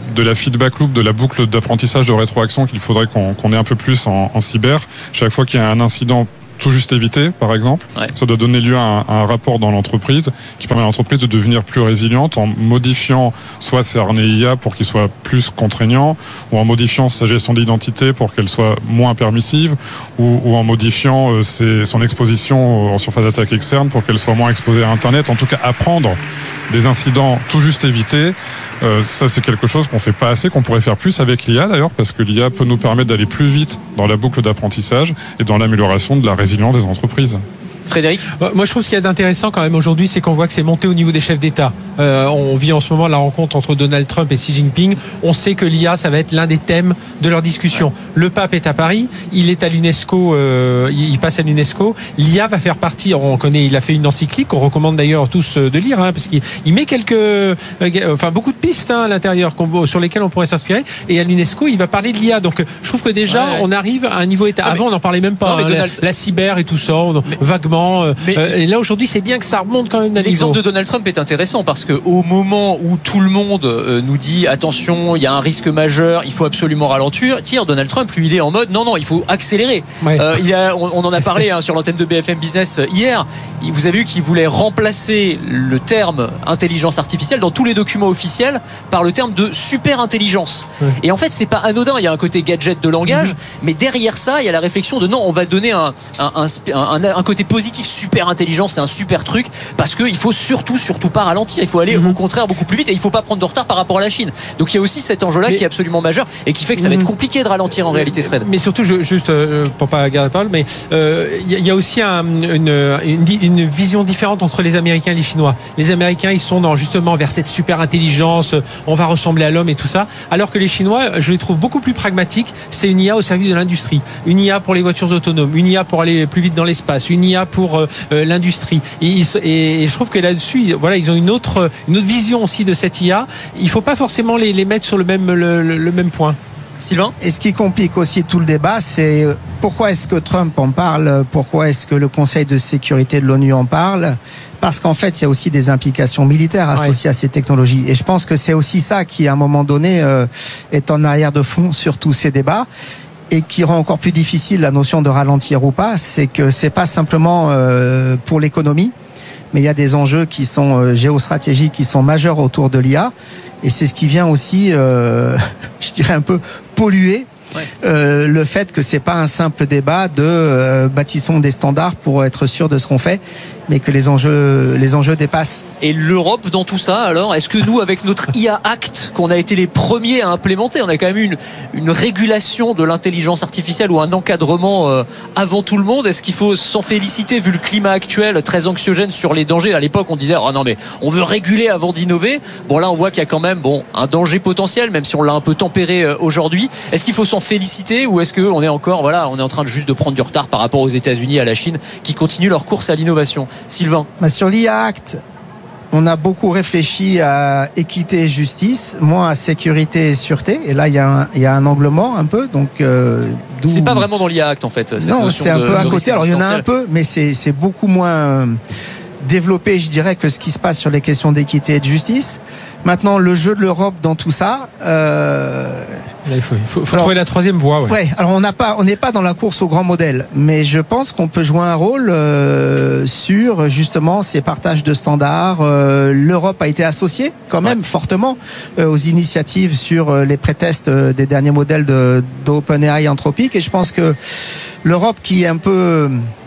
de la feedback loop, de la boucle d'apprentissage de rétroaction qu'il faudrait qu'on, qu'on ait un peu plus en, en cyber. Chaque fois qu'il y a un incident tout juste évité, par exemple, ouais. ça doit donner lieu à un, à un rapport dans l'entreprise qui permet à l'entreprise de devenir plus résiliente en modifiant soit ses harnais I A pour qu'ils soient plus contraignants, ou en modifiant sa gestion d'identité pour qu'elle soit moins permissive, ou, ou en modifiant euh, ses, son exposition en surface d'attaque externe pour qu'elle soit moins exposée à Internet. En tout cas, apprendre des incidents tout juste évités. Euh, ça, c'est quelque chose qu'on fait pas assez, qu'on pourrait faire plus avec l'I A d'ailleurs, parce que l'I A peut nous permettre d'aller plus vite dans la boucle d'apprentissage et dans l'amélioration de la résilience des entreprises. Frédéric ? Moi, je trouve ce qu'il y a d'intéressant quand même aujourd'hui, c'est qu'on voit que c'est monté au niveau des chefs d'État. Euh, on vit en ce moment la rencontre entre Donald Trump et Xi Jinping. On sait que l'I A, ça va être l'un des thèmes de leur discussion. Ouais. Le pape est à Paris, il est à l'UNESCO, euh, il passe à l'UNESCO. L'I A va faire partie, on connaît, il a fait une encyclique qu'on recommande d'ailleurs tous de lire, hein, parce qu'il il met quelques, euh, enfin beaucoup de pistes hein, à l'intérieur sur lesquelles on pourrait s'inspirer. Et à l'UNESCO, il va parler de l'I A. Donc, je trouve que déjà, ouais, ouais. on arrive à un niveau État. Avant, on n'en parlait même pas. Non, hein, Donald... la, la cyber et tout ça, on, mais... vaguement. Mais, euh, et là aujourd'hui c'est bien que ça remonte quand même. L'exemple de Donald Trump est intéressant parce que au moment où tout le monde euh, nous dit attention, il y a un risque majeur, il faut absolument ralentir, tire Donald Trump lui il est en mode non non il faut accélérer. Ouais. Euh, il a, on, on en a parlé hein, sur l'antenne de B F M Business hier. Vous avez vu qu'il voulait remplacer le terme intelligence artificielle dans tous les documents officiels par le terme de super intelligence. Ouais. Et en fait c'est pas anodin. Il y a un côté gadget de langage, mm-hmm. mais derrière ça il y a la réflexion de non on va donner un un, un, un, un côté positif. Super intelligence, c'est un super truc parce qu'il faut surtout surtout pas ralentir, il faut aller mmh. au contraire beaucoup plus vite et il faut pas prendre de retard par rapport à la Chine. Donc il y a aussi cet enjeu-là mais... qui est absolument majeur et qui fait que ça va être compliqué de ralentir en réalité, Fred. Mais surtout, je, juste euh, pour pas garder la parole, mais il euh, y, y a aussi un, une, une, une vision différente entre les Américains et les Chinois. Les Américains, ils sont dans justement vers cette super intelligence, on va ressembler à l'homme et tout ça, alors que les Chinois, je les trouve beaucoup plus pragmatiques. C'est une I A au service de l'industrie, une I A pour les voitures autonomes, une I A pour aller plus vite dans l'espace, une I A pour euh, l'industrie. Et, et, et je trouve que là-dessus, ils, voilà, ils ont une autre, une autre vision aussi de cette I A. Il ne faut pas forcément les, les mettre sur le même, le, le même point. Sylvain ? Et ce qui complique aussi tout le débat, c'est pourquoi est-ce que Trump en parle ? Pourquoi est-ce que le Conseil de sécurité de l'ONU en parle ? Parce qu'en fait, il y a aussi des implications militaires associées ouais. à ces technologies. Et je pense que c'est aussi ça qui, à un moment donné, euh, est en arrière de fond sur tous ces débats. Et qui rend encore plus difficile la notion de ralentir ou pas, c'est que c'est pas simplement euh, pour l'économie, mais il y a des enjeux qui sont euh, géostratégiques, qui sont majeurs autour de l'I A, et c'est ce qui vient aussi, euh, je dirais un peu polluer ouais. euh, le fait que c'est pas un simple débat de euh, bâtissons des standards pour être sûr de ce qu'on fait, mais que les enjeux, les enjeux dépassent. Et l'Europe dans tout ça, alors, est-ce que nous, avec notre I A Act, qu'on a été les premiers à implémenter, on a quand même eu une, une régulation de l'intelligence artificielle ou un encadrement euh, avant tout le monde, est-ce qu'il faut s'en féliciter vu le climat actuel très anxiogène sur les dangers ? À l'époque, on disait, oh non mais on veut réguler avant d'innover. Bon là, on voit qu'il y a quand même bon un danger potentiel, même si on l'a un peu tempéré euh, aujourd'hui. Est-ce qu'il faut s'en féliciter ou est-ce qu'on est encore, voilà, on est en train de juste de prendre du retard par rapport aux États-Unis et à la Chine qui continuent leur course à l'innovation ? Sylvain. Bah sur l'I A Act, on a beaucoup réfléchi à équité et justice, moins à sécurité et sûreté. Et là, il y a un, il y a un angle mort un peu. Donc, euh, d'où... C'est pas vraiment dans l'I A Act en fait. Non, c'est un de, peu à côté. Alors, il y en a un peu, mais c'est, c'est beaucoup moins développé, je dirais, que ce qui se passe sur les questions d'équité et de justice. Maintenant, le jeu de l'Europe dans tout ça. Euh... Là, il faut, il faut, faut alors, trouver la troisième voie. Ouais. ouais alors on n'a pas, on n'est pas dans la course au grand modèle, mais je pense qu'on peut jouer un rôle euh, sur justement ces partages de standards. Euh, L'Europe a été associée quand même ouais. fortement euh, aux initiatives sur euh, les pré-tests euh, des derniers modèles de d'OpenAI Anthropic, et je pense que l'Europe, qui est un peu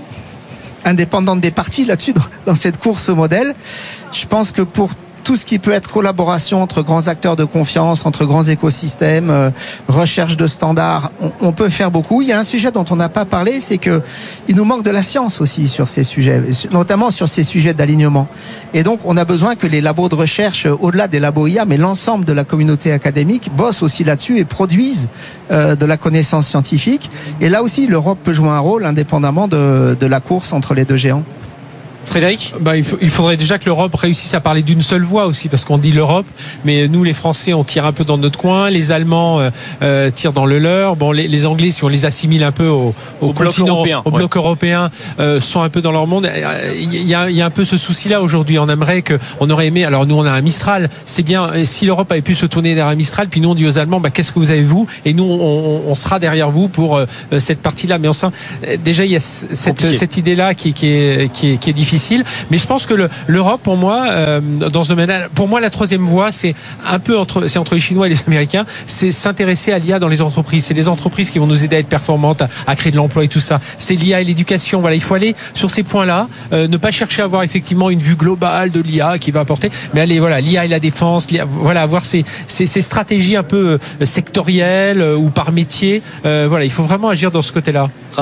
indépendante des partis là-dessus dans, dans cette course au modèle, je pense que pour tout ce qui peut être collaboration entre grands acteurs de confiance, entre grands écosystèmes, euh, recherche de standards, on, on peut faire beaucoup. Il y a un sujet dont on n'a pas parlé, c'est que il nous manque de la science aussi sur ces sujets, notamment sur ces sujets d'alignement. Et donc, on a besoin que les labos de recherche, au-delà des labos I A, mais l'ensemble de la communauté académique, bossent aussi là-dessus et produisent euh, de la connaissance scientifique. Et là aussi, l'Europe peut jouer un rôle indépendamment de, de la course entre les deux géants. Frédéric, bah, il, faut, il faudrait déjà que l'Europe réussisse à parler d'une seule voix aussi, parce qu'on dit l'Europe, mais nous les Français on tire un peu dans notre coin, les Allemands euh, euh, tirent dans le leur, bon les, les Anglais si on les assimile un peu au, au, au continent, bloc européen, au ouais. bloc européen euh, sont un peu dans leur monde. Il y a, il y a un peu ce souci-là aujourd'hui. On aimerait que, on aurait aimé. Alors nous on a un Mistral, c'est bien. Si l'Europe avait pu se tourner vers un Mistral, puis nous on dit aux Allemands, bah, qu'est-ce que vous avez vous, et nous on, on sera derrière vous pour euh, cette partie-là. Mais on sent déjà il y a cette, cette idée-là qui, qui, est, qui, est, qui est difficile. Mais je pense que le, l'Europe, pour moi, euh, dans ce domaine-là, pour moi la troisième voie, c'est un peu entre, c'est entre les Chinois et les Américains, c'est s'intéresser à l'I A dans les entreprises. C'est les entreprises qui vont nous aider à être performantes, à, à créer de l'emploi et tout ça. C'est l'I A et l'éducation. Voilà, il faut aller sur ces points-là, euh, ne pas chercher à avoir effectivement une vue globale de l'I A qui va apporter, mais aller voilà, l'I A et la défense, l'I A, voilà, avoir ces, ces, ces stratégies un peu sectorielles euh, ou par métier. Euh, voilà, il faut vraiment agir dans ce côté-là. Raphaël ?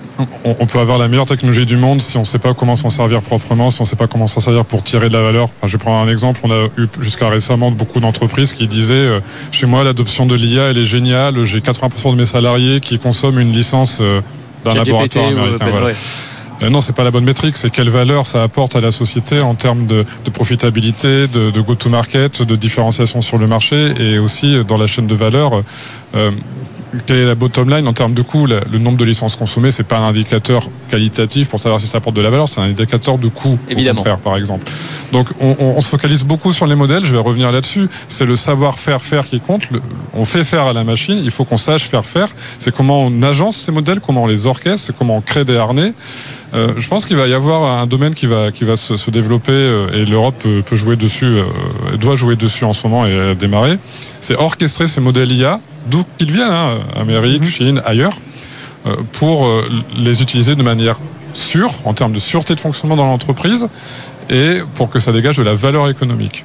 On peut avoir la meilleure technologie du monde si on ne sait pas comment s'en servir proprement, si on ne sait pas comment s'en servir pour tirer de la valeur. Enfin, je vais prendre un exemple. On a eu jusqu'à récemment beaucoup d'entreprises qui disaient euh, chez moi l'adoption de l'I A elle est géniale. J'ai quatre-vingts pour cent de mes salariés qui consomment une licence euh, d'un G G P T laboratoire américain. Voilà. Euh, non, c'est pas la bonne métrique. C'est quelle valeur ça apporte à la société en termes de, de profitabilité, de, de go-to-market, de différenciation sur le marché et aussi dans la chaîne de valeur. Euh, Quelle est la bottom line en termes de coût? Le nombre de licences consommées, c'est pas un indicateur qualitatif pour savoir si ça apporte de la valeur, c'est un indicateur de coût, évidemment, au contraire, par exemple. Donc, on, on, on se focalise beaucoup sur les modèles. Je vais revenir là-dessus. C'est le savoir-faire faire qui compte. Le, on fait faire à la machine. Il faut qu'on sache faire faire. C'est comment on agence ces modèles, comment on les orchestre, c'est comment on crée des harnais. Euh, je pense qu'il va y avoir un domaine qui va qui va se, se développer euh, et l'Europe peut, peut jouer dessus, euh, doit jouer dessus en ce moment et euh, démarrer. C'est orchestrer ces modèles I A, d'où qu'ils viennent, hein, Amérique, mmh. Chine, ailleurs, euh, pour euh, les utiliser de manière sûre, en termes de sûreté de fonctionnement dans l'entreprise, et pour que ça dégage de la valeur économique.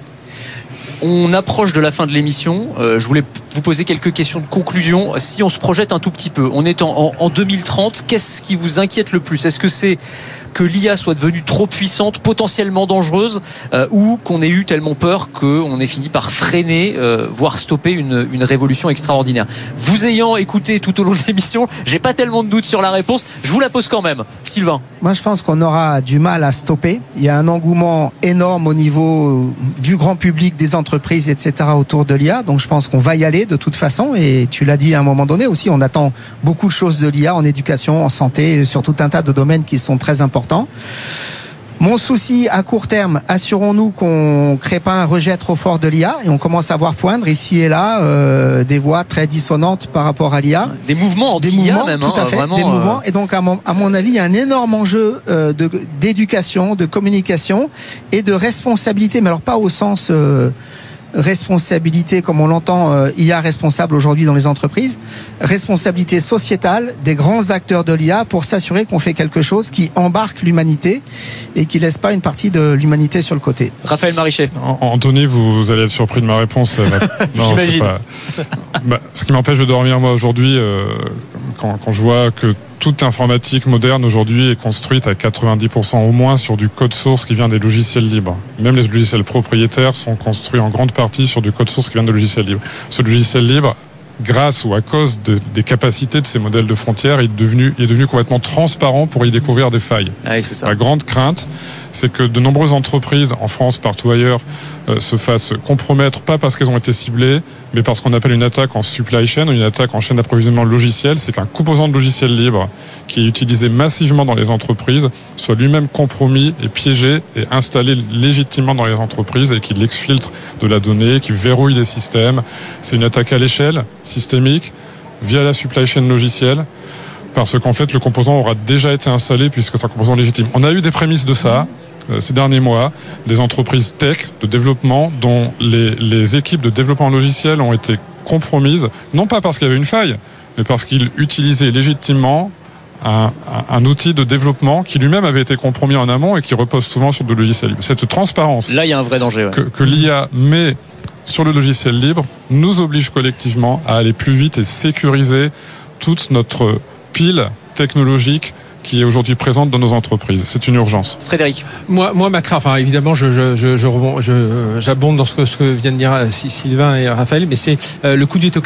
On approche de la fin de l'émission. Euh, je voulais vous poser quelques questions de conclusion. Si on se projette un tout petit peu, on est en, en, en deux mille trente, qu'est-ce qui vous inquiète le plus? Est-ce que c'est que l'I A soit devenue trop puissante, potentiellement dangereuse, euh, ou qu'on ait eu tellement peur qu'on ait fini par freiner, euh, voire stopper une, une révolution extraordinaire? Vous ayant écouté tout au long de l'émission, j'ai pas tellement de doutes sur la réponse. Je vous la pose quand même. Sylvain. Moi, je pense qu'on aura du mal à stopper. Il y a un engouement énorme au niveau du grand public, des entreprises, et cetera autour de l'I A. Donc, je pense qu'on va y aller de toute façon. Et tu l'as dit à un moment donné aussi, on attend beaucoup de choses de l'I A en éducation, en santé, sur tout un tas de domaines qui sont très importants. Mon souci à court terme, assurons-nous qu'on ne crée pas un rejet trop fort de l'I A et on commence à voir poindre ici et là euh, des voix très dissonantes par rapport à l'I A. Des mouvements anti-I A des mouvements, même. Tout à fait, vraiment, des mouvements. Euh... Et donc, à mon, à mon avis, il y a un énorme enjeu euh, de, d'éducation, de communication et de responsabilité, mais alors pas au sens... Euh, responsabilité comme on l'entend, euh, I A responsable aujourd'hui dans les entreprises, responsabilité sociétale des grands acteurs de l'I A pour s'assurer qu'on fait quelque chose qui embarque l'humanité et qui laisse pas une partie de l'humanité sur le côté. Raphaël Marichet. Anthony, vous, vous allez être surpris de ma réponse. Non, j'imagine. Pas... bah, ce qui m'empêche de dormir moi aujourd'hui, euh, quand, quand je vois que toute informatique moderne aujourd'hui est construite à quatre-vingt-dix pour cent au moins sur du code source qui vient des logiciels libres. Même les logiciels propriétaires sont construits en grande partie sur du code source qui vient de logiciels libres. Ce logiciel libre, grâce ou à cause de, des capacités de ces modèles de frontières, il est devenu, il est devenu complètement transparent pour y découvrir des failles. Ah oui, c'est ça. La grande crainte, c'est que de nombreuses entreprises, en France, partout ailleurs, euh, se fassent compromettre, pas parce qu'elles ont été ciblées, mais parce qu'on appelle une attaque en supply chain, ou une attaque en chaîne d'approvisionnement logiciel. C'est qu'un composant de logiciel libre qui est utilisé massivement dans les entreprises soit lui-même compromis et piégé et installé légitimement dans les entreprises et qu'il exfiltre de la donnée, qui verrouille les systèmes. C'est une attaque à l'échelle, systémique, via la supply chain logicielle, parce qu'en fait, le composant aura déjà été installé puisque c'est un composant légitime. On a eu des prémices de ça euh, ces derniers mois, des entreprises tech de développement dont les, les équipes de développement logiciel ont été compromises, non pas parce qu'il y avait une faille, mais parce qu'ils utilisaient légitimement un, un, un outil de développement qui lui-même avait été compromis en amont et qui repose souvent sur du logiciel libre. Cette transparence là, il y a un vrai danger, ouais. que, que l'I A met sur le logiciel libre nous oblige collectivement à aller plus vite et sécuriser toute notre pile technologique qui est aujourd'hui présente dans nos entreprises. C'est une urgence. Frédéric. Moi, moi ma crainte, enfin, évidemment, je, je, je, je, je, j'abonde dans ce que, ce que viennent de dire Sylvain et Raphaël, mais c'est euh, le coût du token.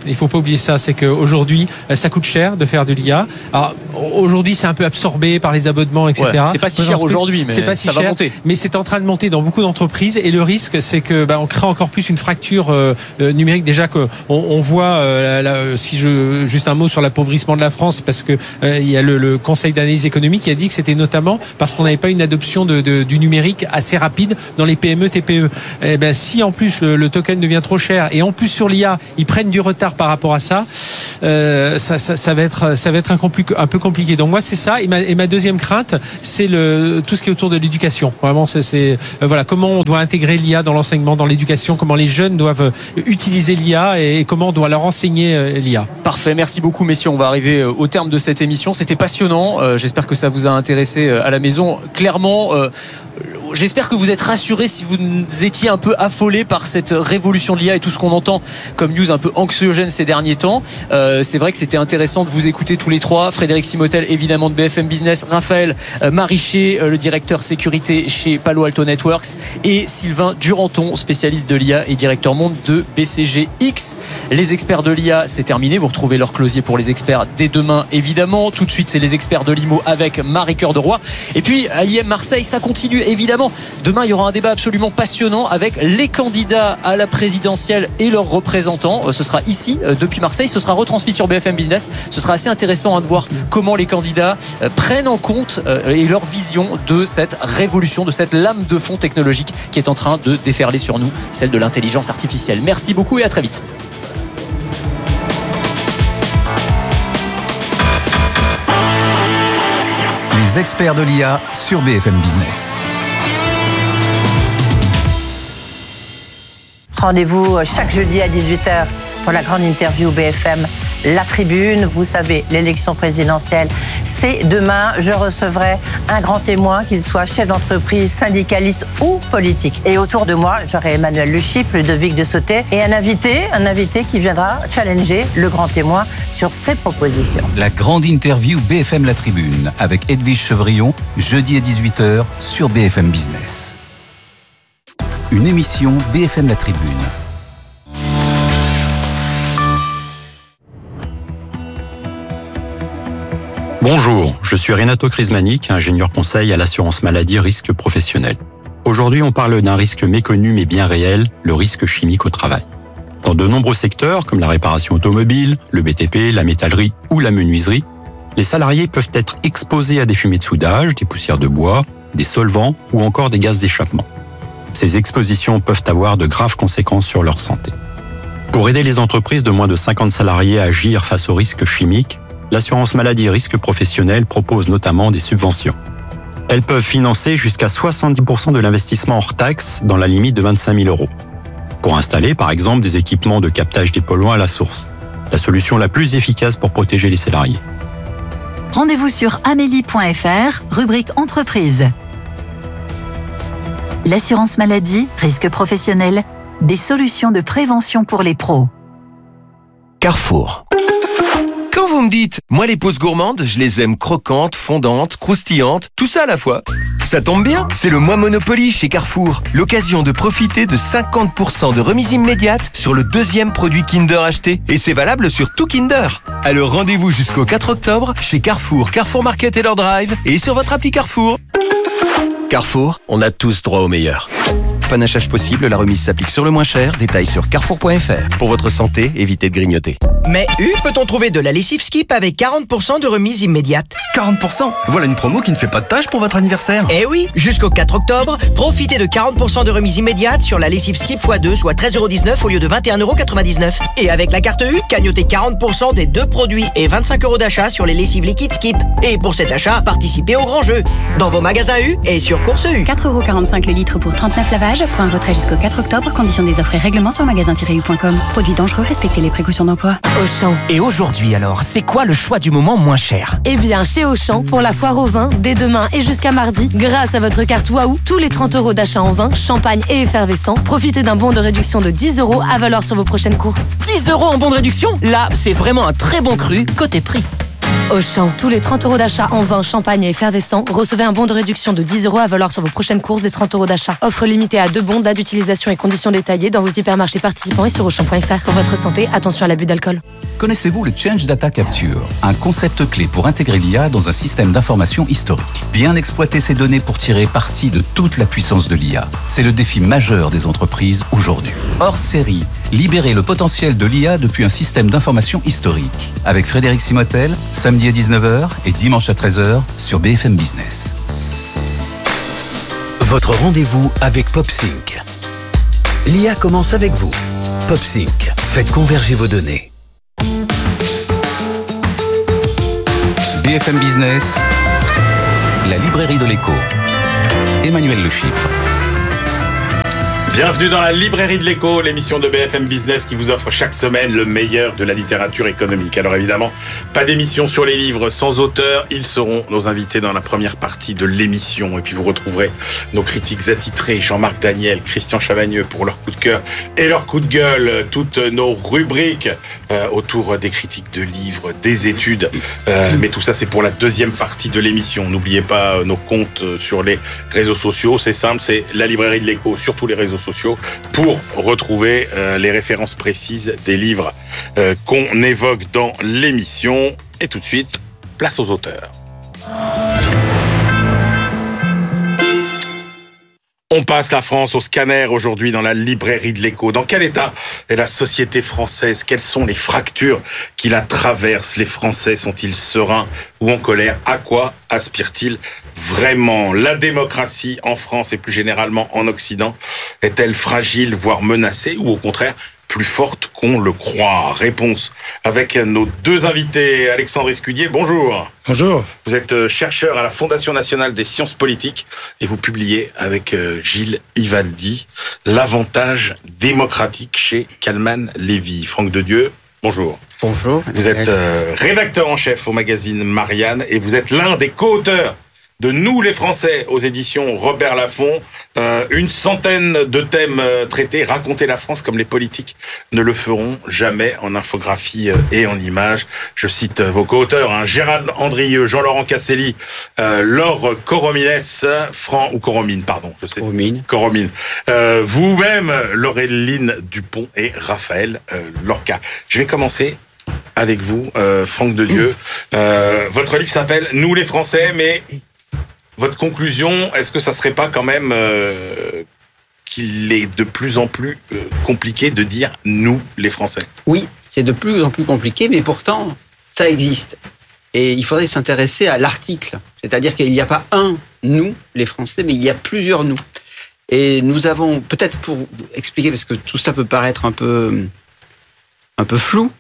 Il faut pas oublier ça, c'est qu'aujourd'hui, ça coûte cher de faire de l'I A. Alors, aujourd'hui, c'est un peu absorbé par les abonnements, et cetera. Ouais, c'est pas si cher aujourd'hui, mais c'est pas si ça cher, va monter. Mais c'est en train de monter dans beaucoup d'entreprises. Et le risque, c'est que bah, on crée encore plus une fracture euh, numérique. Déjà qu'on on voit, euh, la, si je juste un mot sur l'appauvrissement de la France, parce que euh, il y a le, le Conseil d'analyse économique qui a dit que c'était notamment parce qu'on n'avait pas une adoption de, de, du numérique assez rapide dans les P M E, T P E. Et ben si en plus le, le token devient trop cher et en plus sur l'I A ils prennent du retard par rapport à ça, euh, ça, ça, ça va être ça va être un, compli- un peu compliqué. Donc moi c'est ça. Et ma, et ma deuxième crainte, c'est le tout ce qui est autour de l'éducation. Vraiment, c'est, c'est euh, voilà comment on doit intégrer l'I A dans l'enseignement, dans l'éducation, comment les jeunes doivent utiliser l'I A et, et comment on doit leur enseigner euh, l'I A. Parfait, merci beaucoup messieurs. On va arriver au terme de cette émission. C'était passionnant. Euh, j'espère que ça vous a intéressé à la maison. Clairement. Euh, J'espère que vous êtes rassurés si vous étiez un peu affolés par cette révolution de l'I A et tout ce qu'on entend comme news un peu anxiogène ces derniers temps. Euh, c'est vrai que c'était intéressant de vous écouter tous les trois. Frédéric Simotel, évidemment de B F M Business, Raphaël euh, Maricher, euh, le directeur sécurité chez Palo Alto Networks, et Sylvain Duranton, spécialiste de l'I A et directeur monde de B C G X. Les experts de l'I A, c'est terminé. Vous retrouvez leur closier pour les experts dès demain, évidemment. Tout de suite, c'est les experts de l'I M O avec Marie Cœur de Roy. Et puis, à I M Marseille, ça continue, évidemment. Demain, il y aura un débat absolument passionnant avec les candidats à la présidentielle et leurs représentants. Ce sera ici, depuis Marseille. Ce sera retransmis sur B F M Business. Ce sera assez intéressant de voir comment les candidats prennent en compte et leur vision de cette révolution, de cette lame de fond technologique qui est en train de déferler sur nous, celle de l'intelligence artificielle. Merci beaucoup et à très vite. Les experts de l'I A sur B F M Business. Rendez-vous chaque jeudi à dix-huit heures pour la grande interview B F M La Tribune. Vous savez, l'élection présidentielle, c'est demain. Je recevrai un grand témoin, qu'il soit chef d'entreprise, syndicaliste ou politique. Et autour de moi, j'aurai Emmanuel Luchyp, Ludovic de Sauté et un invité, un invité qui viendra challenger le grand témoin sur ses propositions. La grande interview B F M La Tribune avec Edwige Chevrillon, jeudi à dix-huit heures sur B F M Business. Une émission B F M La Tribune. Bonjour, je suis Renato Crismanic, ingénieur conseil à l'assurance maladie risque professionnel. Aujourd'hui, on parle d'un risque méconnu mais bien réel, le risque chimique au travail. Dans de nombreux secteurs, comme la réparation automobile, le B T P, la métallerie ou la menuiserie, les salariés peuvent être exposés à des fumées de soudage, des poussières de bois, des solvants ou encore des gaz d'échappement. Ces expositions peuvent avoir de graves conséquences sur leur santé. Pour aider les entreprises de moins de cinquante salariés à agir face aux risques chimiques, l'assurance maladie risque professionnel propose notamment des subventions. Elles peuvent financer jusqu'à soixante-dix pour cent de l'investissement hors taxe dans la limite de vingt-cinq mille euros. Pour installer, par exemple, des équipements de captage des polluants à la source. La solution la plus efficace pour protéger les salariés. Rendez-vous sur amélie point f r, rubrique entreprise. L'assurance maladie, risque professionnel, des solutions de prévention pour les pros. Carrefour. Quand vous me dites, moi les pauses gourmandes, je les aime croquantes, fondantes, croustillantes, tout ça à la fois. Ça tombe bien, c'est le mois Monopoly chez Carrefour. L'occasion de profiter de cinquante pour cent de remise immédiate sur le deuxième produit Kinder acheté. Et c'est valable sur tout Kinder. Alors rendez-vous jusqu'au quatre octobre chez Carrefour, Carrefour Market et leur drive et sur votre appli Carrefour. Carrefour, on a tous droit au meilleur. Panachage possible, la remise s'applique sur le moins cher. Détails sur carrefour point f r. Pour votre santé, évitez de grignoter. Mais U, peut-on trouver de la lessive Skip avec quarante pour cent de remise immédiate? quarante pour cent? Voilà une promo qui ne fait pas de tâche pour votre anniversaire. Eh oui, jusqu'au quatre octobre, profitez de quarante pour cent de remise immédiate sur la lessive Skip fois deux, soit treize euros dix-neuf au lieu de vingt et un euros quatre-vingt-dix-neuf. Et avec la carte U, cagnotez quarante pour cent des deux produits et vingt-cinq euros d'achat sur les lessives liquides Skip. Et pour cet achat, participez au grand jeu. Dans vos magasins U et sur Course U. quatre euros quarante-cinq le litre pour trente-neuf lavages. Pour un retrait jusqu'au quatre octobre, conditions des offres et règlements sur magasin tiret u point com. Produits dangereux, respectez les précautions d'emploi. Auchan. Et aujourd'hui alors, c'est quoi le choix du moment moins cher? Eh bien, chez Auchan, pour la foire au vin, dès demain et jusqu'à mardi, grâce à votre carte Waouh, tous les trente euros d'achat en vin, champagne et effervescent, profitez d'un bon de réduction de dix euros à valoir sur vos prochaines courses. dix euros en bon de réduction? Là, c'est vraiment un très bon cru côté prix. Auchan, tous les trente euros d'achat en vin, champagne et effervescent, recevez un bon de réduction de dix euros à valoir sur vos prochaines courses des trente euros d'achat. Offre limitée à deux bons, date d'utilisation et conditions détaillées dans vos hypermarchés participants et sur auchan point f r. Pour votre santé, attention à l'abus d'alcool. Connaissez-vous le Change Data Capture, un concept clé pour intégrer l'I A dans un système d'information historique? Bien exploiter ces données pour tirer parti de toute la puissance de l'I A. C'est le défi majeur des entreprises aujourd'hui. Hors série, libérer le potentiel de l'I A depuis un système d'information historique. Avec Frédéric Simotel, samedi à dix-neuf heures et dimanche à treize heures sur B F M Business. Votre rendez-vous avec PopSync. L'I A commence avec vous. PopSync, faites converger vos données. B F M Business, la librairie de l'écho. Emmanuel Le Chypre. Bienvenue dans la librairie de l'écho, l'émission de B F M Business qui vous offre chaque semaine le meilleur de la littérature économique. Alors évidemment, pas d'émission sur les livres sans auteur. Ils seront nos invités dans la première partie de l'émission. Et puis vous retrouverez nos critiques attitrés, Jean-Marc Daniel, Christian Chavagneux pour leur coup de cœur et leur coup de gueule. Toutes nos rubriques euh, autour des critiques de livres, des études. Euh, mais tout ça, c'est pour la deuxième partie de l'émission. N'oubliez pas euh, nos comptes sur les réseaux sociaux. C'est simple, c'est la librairie de l'écho sur tous les réseaux sociaux pour retrouver euh, les références précises des livres euh, qu'on évoque dans l'émission. Et tout de suite, place aux auteurs. On passe la France au scanner aujourd'hui dans la librairie de l'écho. Dans quel état est la société française? Quelles sont les fractures qui la traversent? Les Français sont-ils sereins ou en colère? À quoi aspirent-ils vraiment? La démocratie en France et plus généralement en Occident est-elle fragile, voire menacée, ou au contraire plus forte qu'on le croit? Réponse avec nos deux invités. Alexandre Escudier, bonjour. Bonjour. Vous êtes chercheur à la Fondation nationale des sciences politiques et vous publiez avec Gilles Ivaldi L'avantage démocratique chez Calman Lévy. Franck Dedieu, bonjour. Bonjour. Vous êtes euh, rédacteur en chef au magazine Marianne et vous êtes l'un des co-auteurs de Nous les Français aux éditions Robert Laffont. Euh, une centaine de thèmes euh, traités, raconter la France comme les politiques ne le feront jamais, en infographie euh, et en images. Je cite euh, vos co-auteurs, hein, Gérald Andrieux, Jean-Laurent Casselli, euh, Laure Coromines, Fran, ou Coromine, pardon, je sais. Coromine. Coromine. Euh, vous-même, Laureline Dupont et Raphaël euh, Lorca. Je vais commencer avec vous, euh, Franck Dedieu. Euh, votre livre s'appelle Nous les Français, mais votre conclusion, est-ce que ça serait pas quand même euh, qu'il est de plus en plus euh, compliqué de dire nous les Français? Oui, c'est de plus en plus compliqué, mais pourtant ça existe. Et il faudrait s'intéresser à l'article, c'est-à-dire qu'il n'y a pas un nous les Français, mais il y a plusieurs nous. Et nous avons, peut-être pour vous expliquer, parce que tout ça peut paraître un peu un peu flou.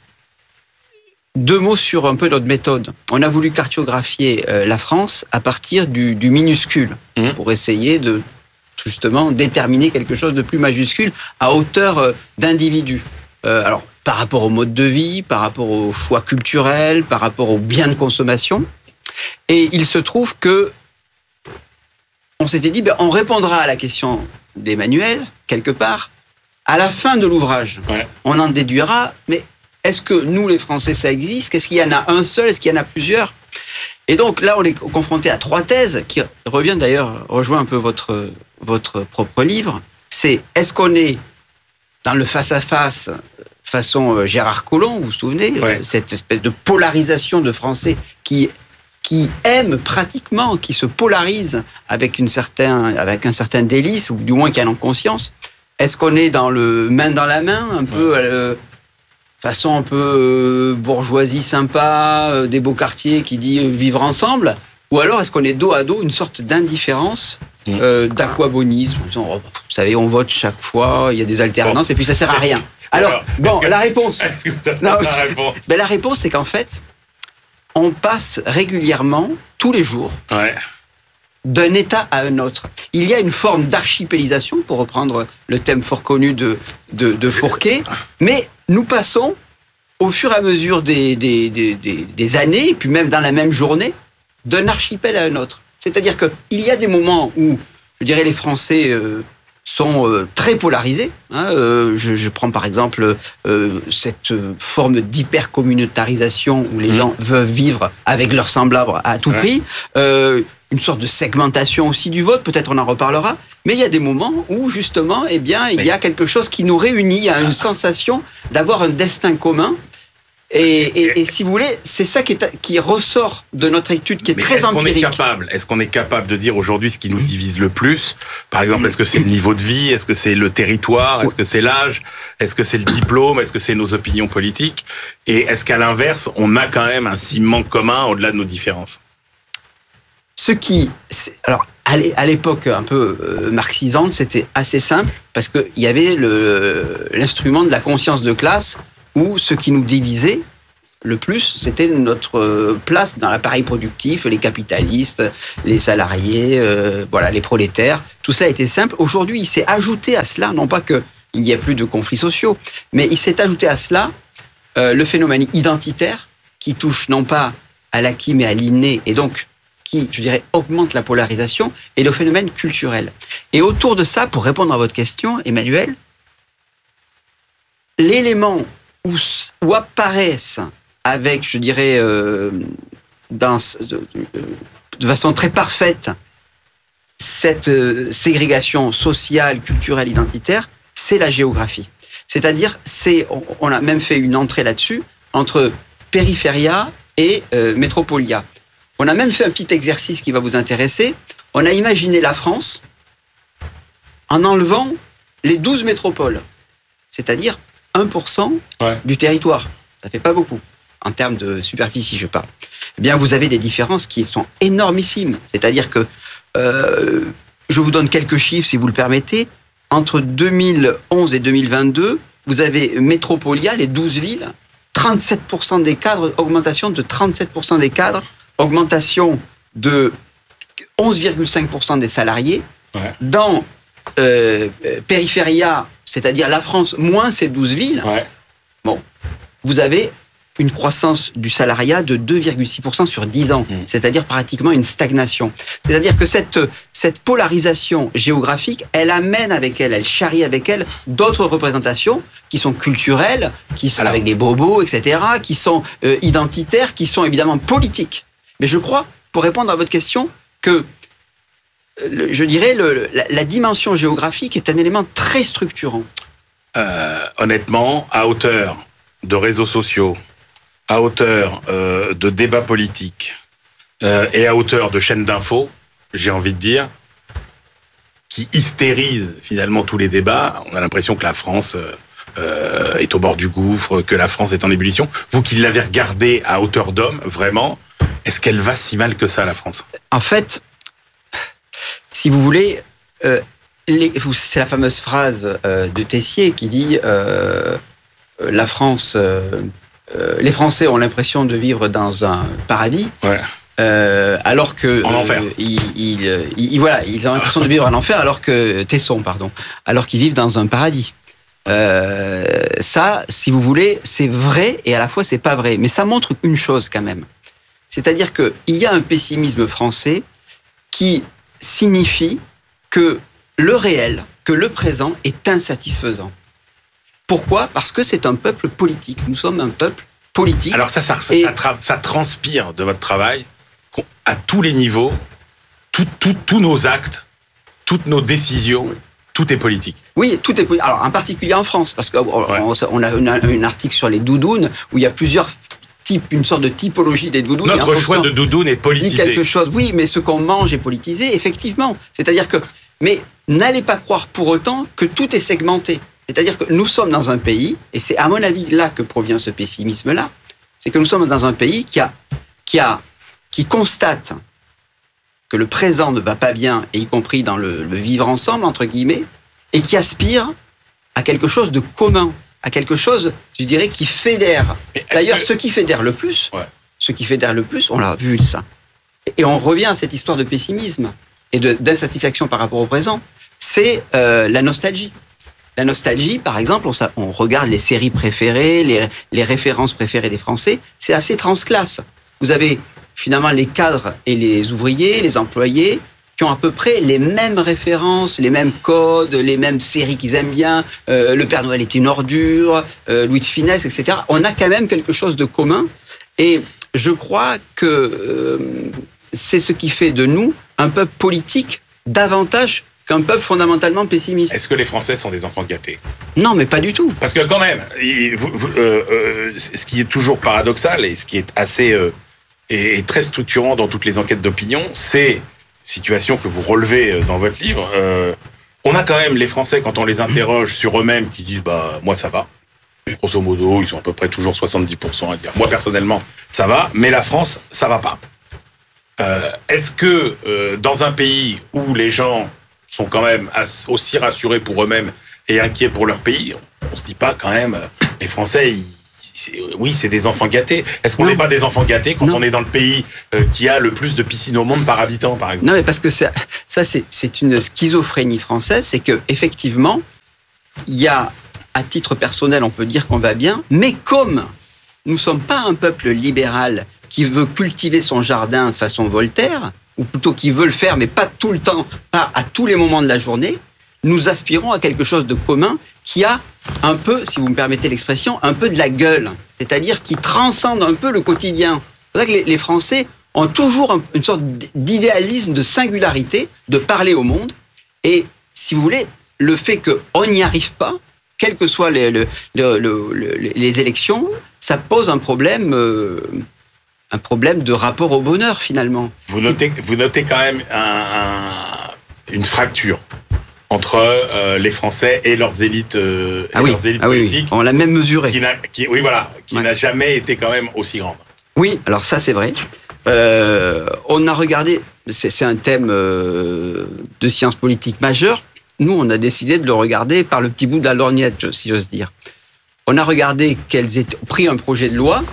Deux mots sur un peu notre méthode. On a voulu cartographier euh, la France à partir du, du minuscule, mmh. pour essayer de justement déterminer quelque chose de plus majuscule à hauteur euh, d'individus. Euh, alors, par rapport au mode de vie, par rapport aux choix culturels, par rapport aux biens de consommation. Et il se trouve que on s'était dit, ben, on répondra à la question d'Emmanuel, quelque part, à la fin de l'ouvrage. Ouais. On en déduira, mais est-ce que nous, les Français, ça existe? Est-ce qu'il y en a un seul? Est-ce qu'il y en a plusieurs? Et donc là, on est confronté à trois thèses qui reviennent d'ailleurs, rejoint un peu votre, votre propre livre. C'est, est-ce qu'on est dans le face-à-face façon Gérard Collomb, vous vous souvenez, ouais. cette espèce de polarisation de Français qui, qui aiment pratiquement, qui se polarisent avec, une certain, avec un certain délice, ou du moins qui en ont conscience. Est-ce qu'on est dans le main dans la main, un ouais. peu... Euh, façon un peu euh, bourgeoisie sympa, euh, des beaux quartiers qui dit euh, vivre ensemble, ou alors est-ce qu'on est dos à dos une sorte d'indifférence, euh, d'aquabonisme, en disant, oh, vous savez, on vote chaque fois, il y a des alternances, bon. Et puis ça sert à rien. Alors, alors bon, que, la réponse... Est-ce que vous avez non, la réponse ben, la réponse, c'est qu'en fait, on passe régulièrement, tous les jours, ouais. d'un état à un autre. Il y a une forme d'archipélisation, pour reprendre le thème fort connu de, de, de Fourquet, mais nous passons, au fur et à mesure des, des, des, des, des années, et puis même dans la même journée, d'un archipel à un autre. C'est-à-dire qu'il y a des moments où, je dirais, les Français euh, sont euh, très polarisés. Hein, euh, je, je prends par exemple euh, cette forme d'hyper-communautarisation où les mmh. gens veulent vivre avec leurs semblables à tout ouais. prix. Euh, une sorte de segmentation aussi du vote, peut-être on en reparlera. Mais il y a des moments où justement, eh bien, il y a quelque chose qui nous réunit, il y a une sensation d'avoir un destin commun. Et, et, et si vous voulez, c'est ça qui, est, qui ressort de notre étude, qui est Mais très est-ce empirique. Qu'on est capable, est-ce qu'on est capable de dire aujourd'hui ce qui nous divise le plus? Par exemple, est-ce que c'est le niveau de vie? Est-ce que c'est le territoire? Est-ce que c'est l'âge? Est-ce que c'est le diplôme? Est-ce que c'est nos opinions politiques? Et est-ce qu'à l'inverse, on a quand même un ciment commun au-delà de nos différences? Ce qui... Alors, à l'époque un peu marxisante, c'était assez simple, parce qu'il y avait le, l'instrument de la conscience de classe, où ce qui nous divisait le plus, c'était notre place dans l'appareil productif, les capitalistes, les salariés, euh, voilà, les prolétaires. Tout ça était simple. Aujourd'hui, il s'est ajouté à cela, non pas qu'il n'y ait plus de conflits sociaux, mais il s'est ajouté à cela euh, le phénomène identitaire, qui touche non pas à l'acquis, mais à l'inné, et donc qui, je dirais, augmente la polarisation, et le phénomène culturel. Et autour de ça, pour répondre à votre question, Emmanuel, l'élément Où, où apparaissent avec, je dirais, euh, dans, de, de façon très parfaite, cette euh, ségrégation sociale, culturelle, identitaire, c'est la géographie. C'est-à-dire, c'est, on, on a même fait une entrée là-dessus, entre périphéria et euh, métropolia. On a même fait un petit exercice qui va vous intéresser. On a imaginé la France en enlevant les douze métropoles, c'est-à-dire un pour cent ouais. du territoire. Ça fait pas beaucoup, en termes de superficie, je parle. Eh bien, vous avez des différences qui sont énormissimes. C'est-à-dire que, euh, je vous donne quelques chiffres, si vous le permettez. Entre deux mille onze et deux mille vingt-deux, vous avez Métropolia, les douze villes, trente-sept pour cent des cadres, augmentation de trente-sept pour cent des cadres, augmentation de onze virgule cinq pour cent des salariés. Ouais. Dans euh, Périphéria, c'est-à-dire la France moins ces douze villes, ouais. bon, vous avez une croissance du salariat de deux virgule six pour cent sur dix ans, mmh. c'est-à-dire pratiquement une stagnation. C'est-à-dire que cette, cette polarisation géographique, elle amène avec elle, elle charrie avec elle d'autres représentations qui sont culturelles, qui sont Alors, avec des bobos, et cetera, qui sont euh, identitaires, qui sont évidemment politiques. Mais je crois, pour répondre à votre question, que Le, je dirais le, la, la dimension géographique est un élément très structurant. Euh, honnêtement, à hauteur de réseaux sociaux, à hauteur euh, de débats politiques euh, et à hauteur de chaînes d'infos, j'ai envie de dire, qui hystérisent finalement tous les débats, on a l'impression que la France euh, est au bord du gouffre, que la France est en ébullition. Vous qui l'avez regardée à hauteur d'homme, vraiment, est-ce qu'elle va si mal que ça, la France ? En fait, si vous voulez, euh, les, c'est la fameuse phrase euh, de Tessier qui dit euh, la France, euh, euh, les Français ont l'impression de vivre dans un paradis, ouais. euh, alors que en enfer. Euh, ils, ils, ils, voilà, ils ont l'impression de vivre en enfer, alors que Tesson, pardon, alors qu'ils vivent dans un paradis. Euh, ça, si vous voulez, c'est vrai et à la fois c'est pas vrai, mais ça montre une chose quand même, c'est-à-dire que il y a un pessimisme français qui signifie que le réel, que le présent est insatisfaisant. Pourquoi ? Parce que c'est un peuple politique. Nous sommes un peuple politique. Alors ça, ça, ça, et... ça, tra- ça transpire de votre travail à tous les niveaux, tous tout, tout nos actes, toutes nos décisions, oui. Tout est politique. Oui, tout est politique. Alors en particulier en France, parce qu'on ouais. on a un article sur les doudounes où il y a plusieurs type, une sorte de typologie des doudounes. Notre choix de doudoune est politisé. Dit quelque chose. Oui, mais ce qu'on mange est politisé, effectivement. C'est-à-dire que, mais n'allez pas croire pour autant que tout est segmenté. C'est-à-dire que nous sommes dans un pays, et c'est à mon avis là que provient ce pessimisme-là, c'est que nous sommes dans un pays qui a, qui a, qui constate que le présent ne va pas bien, et y compris dans le, le vivre ensemble, entre guillemets, et qui aspire à quelque chose de commun, à quelque chose, je dirais, qui fédère. D'ailleurs, que... ce qui fédère le plus, ouais. ce qui fédère le plus, on l'a vu ça. Et on revient à cette histoire de pessimisme et de, d'insatisfaction par rapport au présent, c'est euh, la nostalgie. La nostalgie, par exemple, on, on regarde les séries préférées, les, les références préférées des Français, c'est assez transclasse. Vous avez finalement les cadres et les ouvriers, les employés, qui qui ont à peu près les mêmes références, les mêmes codes, les mêmes séries qu'ils aiment bien. Euh, le Père Noël est une ordure, euh, Louis de Funès, et cetera. On a quand même quelque chose de commun. Et je crois que euh, c'est ce qui fait de nous un peuple politique davantage qu'un peuple fondamentalement pessimiste. Est-ce que les Français sont des enfants gâtés ? Non, mais pas du tout. Parce que quand même, il, vous, vous, euh, euh, ce qui est toujours paradoxal et ce qui est assez euh, et, et très structurant dans toutes les enquêtes d'opinion, c'est situation que vous relevez dans votre livre. Euh, on a quand même les Français, quand on les interroge sur eux-mêmes, qui disent bah moi ça va. Grosso modo, ils sont à peu près toujours soixante-dix pour cent à dire moi personnellement ça va, mais la France ça va pas. Euh, est-ce que euh, dans un pays où les gens sont quand même aussi rassurés pour eux-mêmes et inquiets pour leur pays, on se dit pas quand même, les Français, ils, c'est, oui, c'est des enfants gâtés. Est-ce qu'on n'est pas des enfants gâtés quand non. on est dans le pays euh, qui a le plus de piscines au monde par habitant, par exemple ? Non, mais parce que ça, ça c'est, c'est une schizophrénie française, c'est que effectivement, il y a, à titre personnel, on peut dire qu'on va bien, mais comme nous ne sommes pas un peuple libéral qui veut cultiver son jardin façon Voltaire, ou plutôt qui veut le faire, mais pas tout le temps, pas à tous les moments de la journée, nous aspirons à quelque chose de commun qui a un peu, si vous me permettez l'expression, un peu de la gueule, c'est-à-dire qui transcende un peu le quotidien. C'est pour ça que les, les Français ont toujours un, une sorte d'idéalisme, de singularité, de parler au monde, et si vous voulez, le fait qu'on n'y arrive pas, quelles que soient les, les, les, les, les élections, ça pose un problème... Euh, un problème de rapport au bonheur, finalement. Vous notez, vous notez quand même un, un, une fracture entre euh, les Français et leurs élites, euh, ah et oui, leurs élites ah politiques. Oui, oui. On l'a même mesuré. Qui n'a, qui, oui, voilà, qui ouais. n'a jamais été quand même aussi grande. Oui, alors ça, c'est vrai. Euh, on a regardé, c'est, c'est un thème euh, de sciences politiques majeures. Nous, on a décidé de le regarder par le petit bout de la lorgnette, si j'ose dire. On a regardé quels étaient, pris un projet de loi,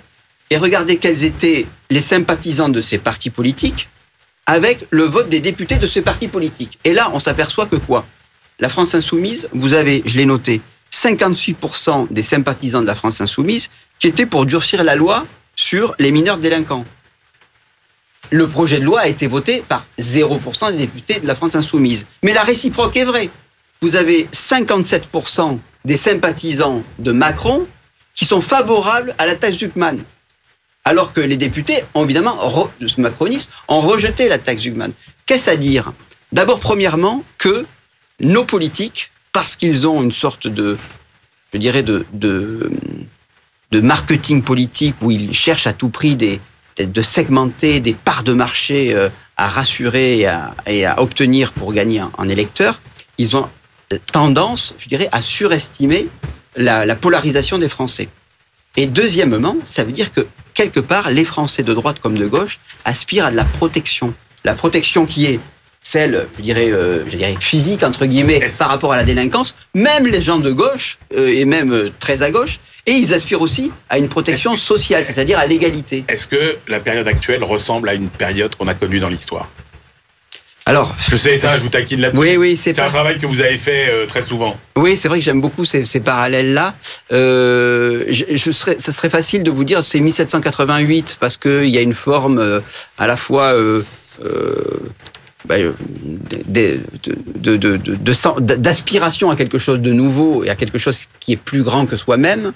et regardez quels étaient les sympathisants de ces partis politiques avec le vote des députés de ces partis politiques. Et là, on s'aperçoit que quoi ? La France Insoumise, vous avez, je l'ai noté, cinquante-huit pour cent des sympathisants de la France Insoumise qui étaient pour durcir la loi sur les mineurs délinquants. Le projet de loi a été voté par zéro pour cent des députés de la France Insoumise. Mais la réciproque est vraie. Vous avez cinquante-sept pour cent des sympathisants de Macron qui sont favorables à la taxe Zuckman. Alors que les députés, ont évidemment, de ce macronisme, ont rejeté la taxe Zuckman. Qu'est-ce à dire ? D'abord, premièrement, que nos politiques, parce qu'ils ont une sorte de, je dirais, de, de, de marketing politique où ils cherchent à tout prix des, de segmenter des parts de marché à rassurer et à, et à obtenir pour gagner un, un électeur, ils ont tendance, je dirais, à surestimer la, la polarisation des Français. Et deuxièmement, ça veut dire que quelque part, les Français de droite comme de gauche aspirent à de la protection. La protection qui est celle, je dirais, euh, je dirais physique, entre guillemets, Est-ce... par rapport à la délinquance, même les gens de gauche, euh, et même euh, très à gauche, et ils aspirent aussi à une protection que... sociale, c'est-à-dire à l'égalité. Est-ce que la période actuelle ressemble à une période qu'on a connue dans l'histoire ? Alors, je sais ça, je vous taquine là-dessus. Oui, oui, c'est, c'est pas... un travail que vous avez fait euh, très souvent. Oui, c'est vrai que j'aime beaucoup ces, ces parallèles-là. Euh, je, je serais, ça serait facile de vous dire c'est dix-sept cent quatre-vingt-huit parce que il y a une forme euh, à la fois euh, euh, bah, de, de, de, de, de, de, d'aspiration à quelque chose de nouveau et à quelque chose qui est plus grand que soi-même,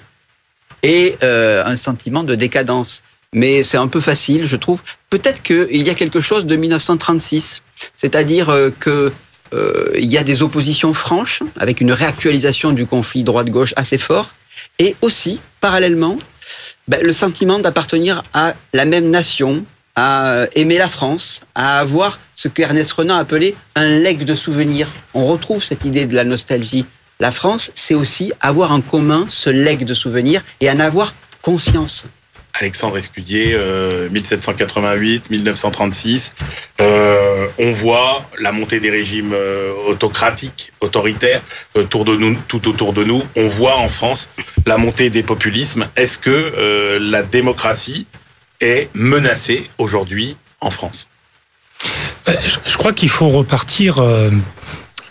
et euh, un sentiment de décadence. Mais c'est un peu facile, je trouve. Peut-être qu'il y a quelque chose de dix-neuf cent trente-six. C'est-à-dire qu'il euh, y a des oppositions franches, avec une réactualisation du conflit droite-gauche assez fort, et aussi, parallèlement, ben, le sentiment d'appartenir à la même nation, à aimer la France, à avoir ce qu'Ernest Renan appelait un legs de souvenirs. On retrouve cette idée de la nostalgie. La France, c'est aussi avoir en commun ce legs de souvenirs et en avoir conscience. Alexandre Escudier, euh, dix-sept cent quatre-vingt-huit, dix-neuf cent trente-six, euh, on voit la montée des régimes euh, autocratiques, autoritaires, euh, autour de nous, tout autour de nous. On voit en France la montée des populismes. Est-ce que euh, la démocratie est menacée aujourd'hui en France ? Je crois qu'il faut repartir euh,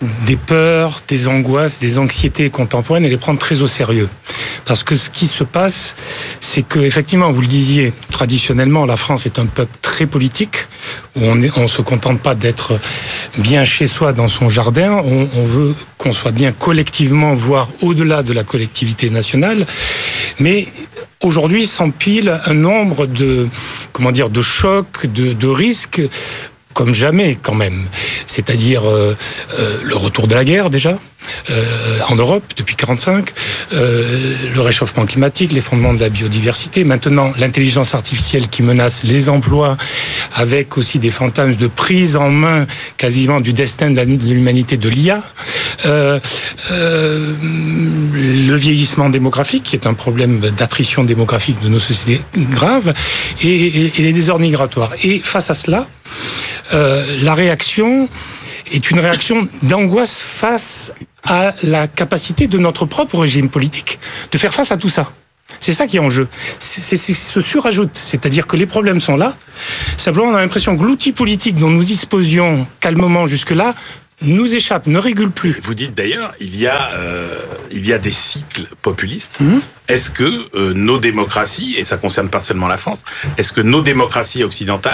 des peurs, des angoisses, des anxiétés contemporaines et les prendre très au sérieux. Parce que ce qui se passe, c'est que, effectivement, vous le disiez, traditionnellement, la France est un peuple très politique, où on ne se contente pas d'être bien chez soi dans son jardin, on, on veut qu'on soit bien collectivement, voire au-delà de la collectivité nationale. Mais aujourd'hui s'empile un nombre de, comment dire, de chocs, de, de risques, comme jamais quand même. C'est-à-dire euh, euh, le retour de la guerre déjà, euh, en Europe depuis quarante-cinq, euh, le réchauffement climatique, l'effondrement de la biodiversité, maintenant l'intelligence artificielle qui menace les emplois, avec aussi des fantasmes de prise en main quasiment du destin de l'humanité de l'I A, euh, euh, le vieillissement démographique qui est un problème d'attrition démographique de nos sociétés grave, et, et, et les désordres migratoires. Et face à cela, Euh, la réaction est une réaction d'angoisse face à la capacité de notre propre régime politique de faire face à tout ça. C'est ça qui est en jeu. C'est, c'est, c'est se surajoute, c'est-à-dire que les problèmes sont là. Simplement, on a l'impression que l'outil politique dont nous disposions calmement jusque-là nous échappe, ne régule plus. Vous dites d'ailleurs, il y a, euh, il y a des cycles populistes. Mmh. Est-ce que euh, nos démocraties, et ça concerne pas seulement la France, est-ce que nos démocraties occidentales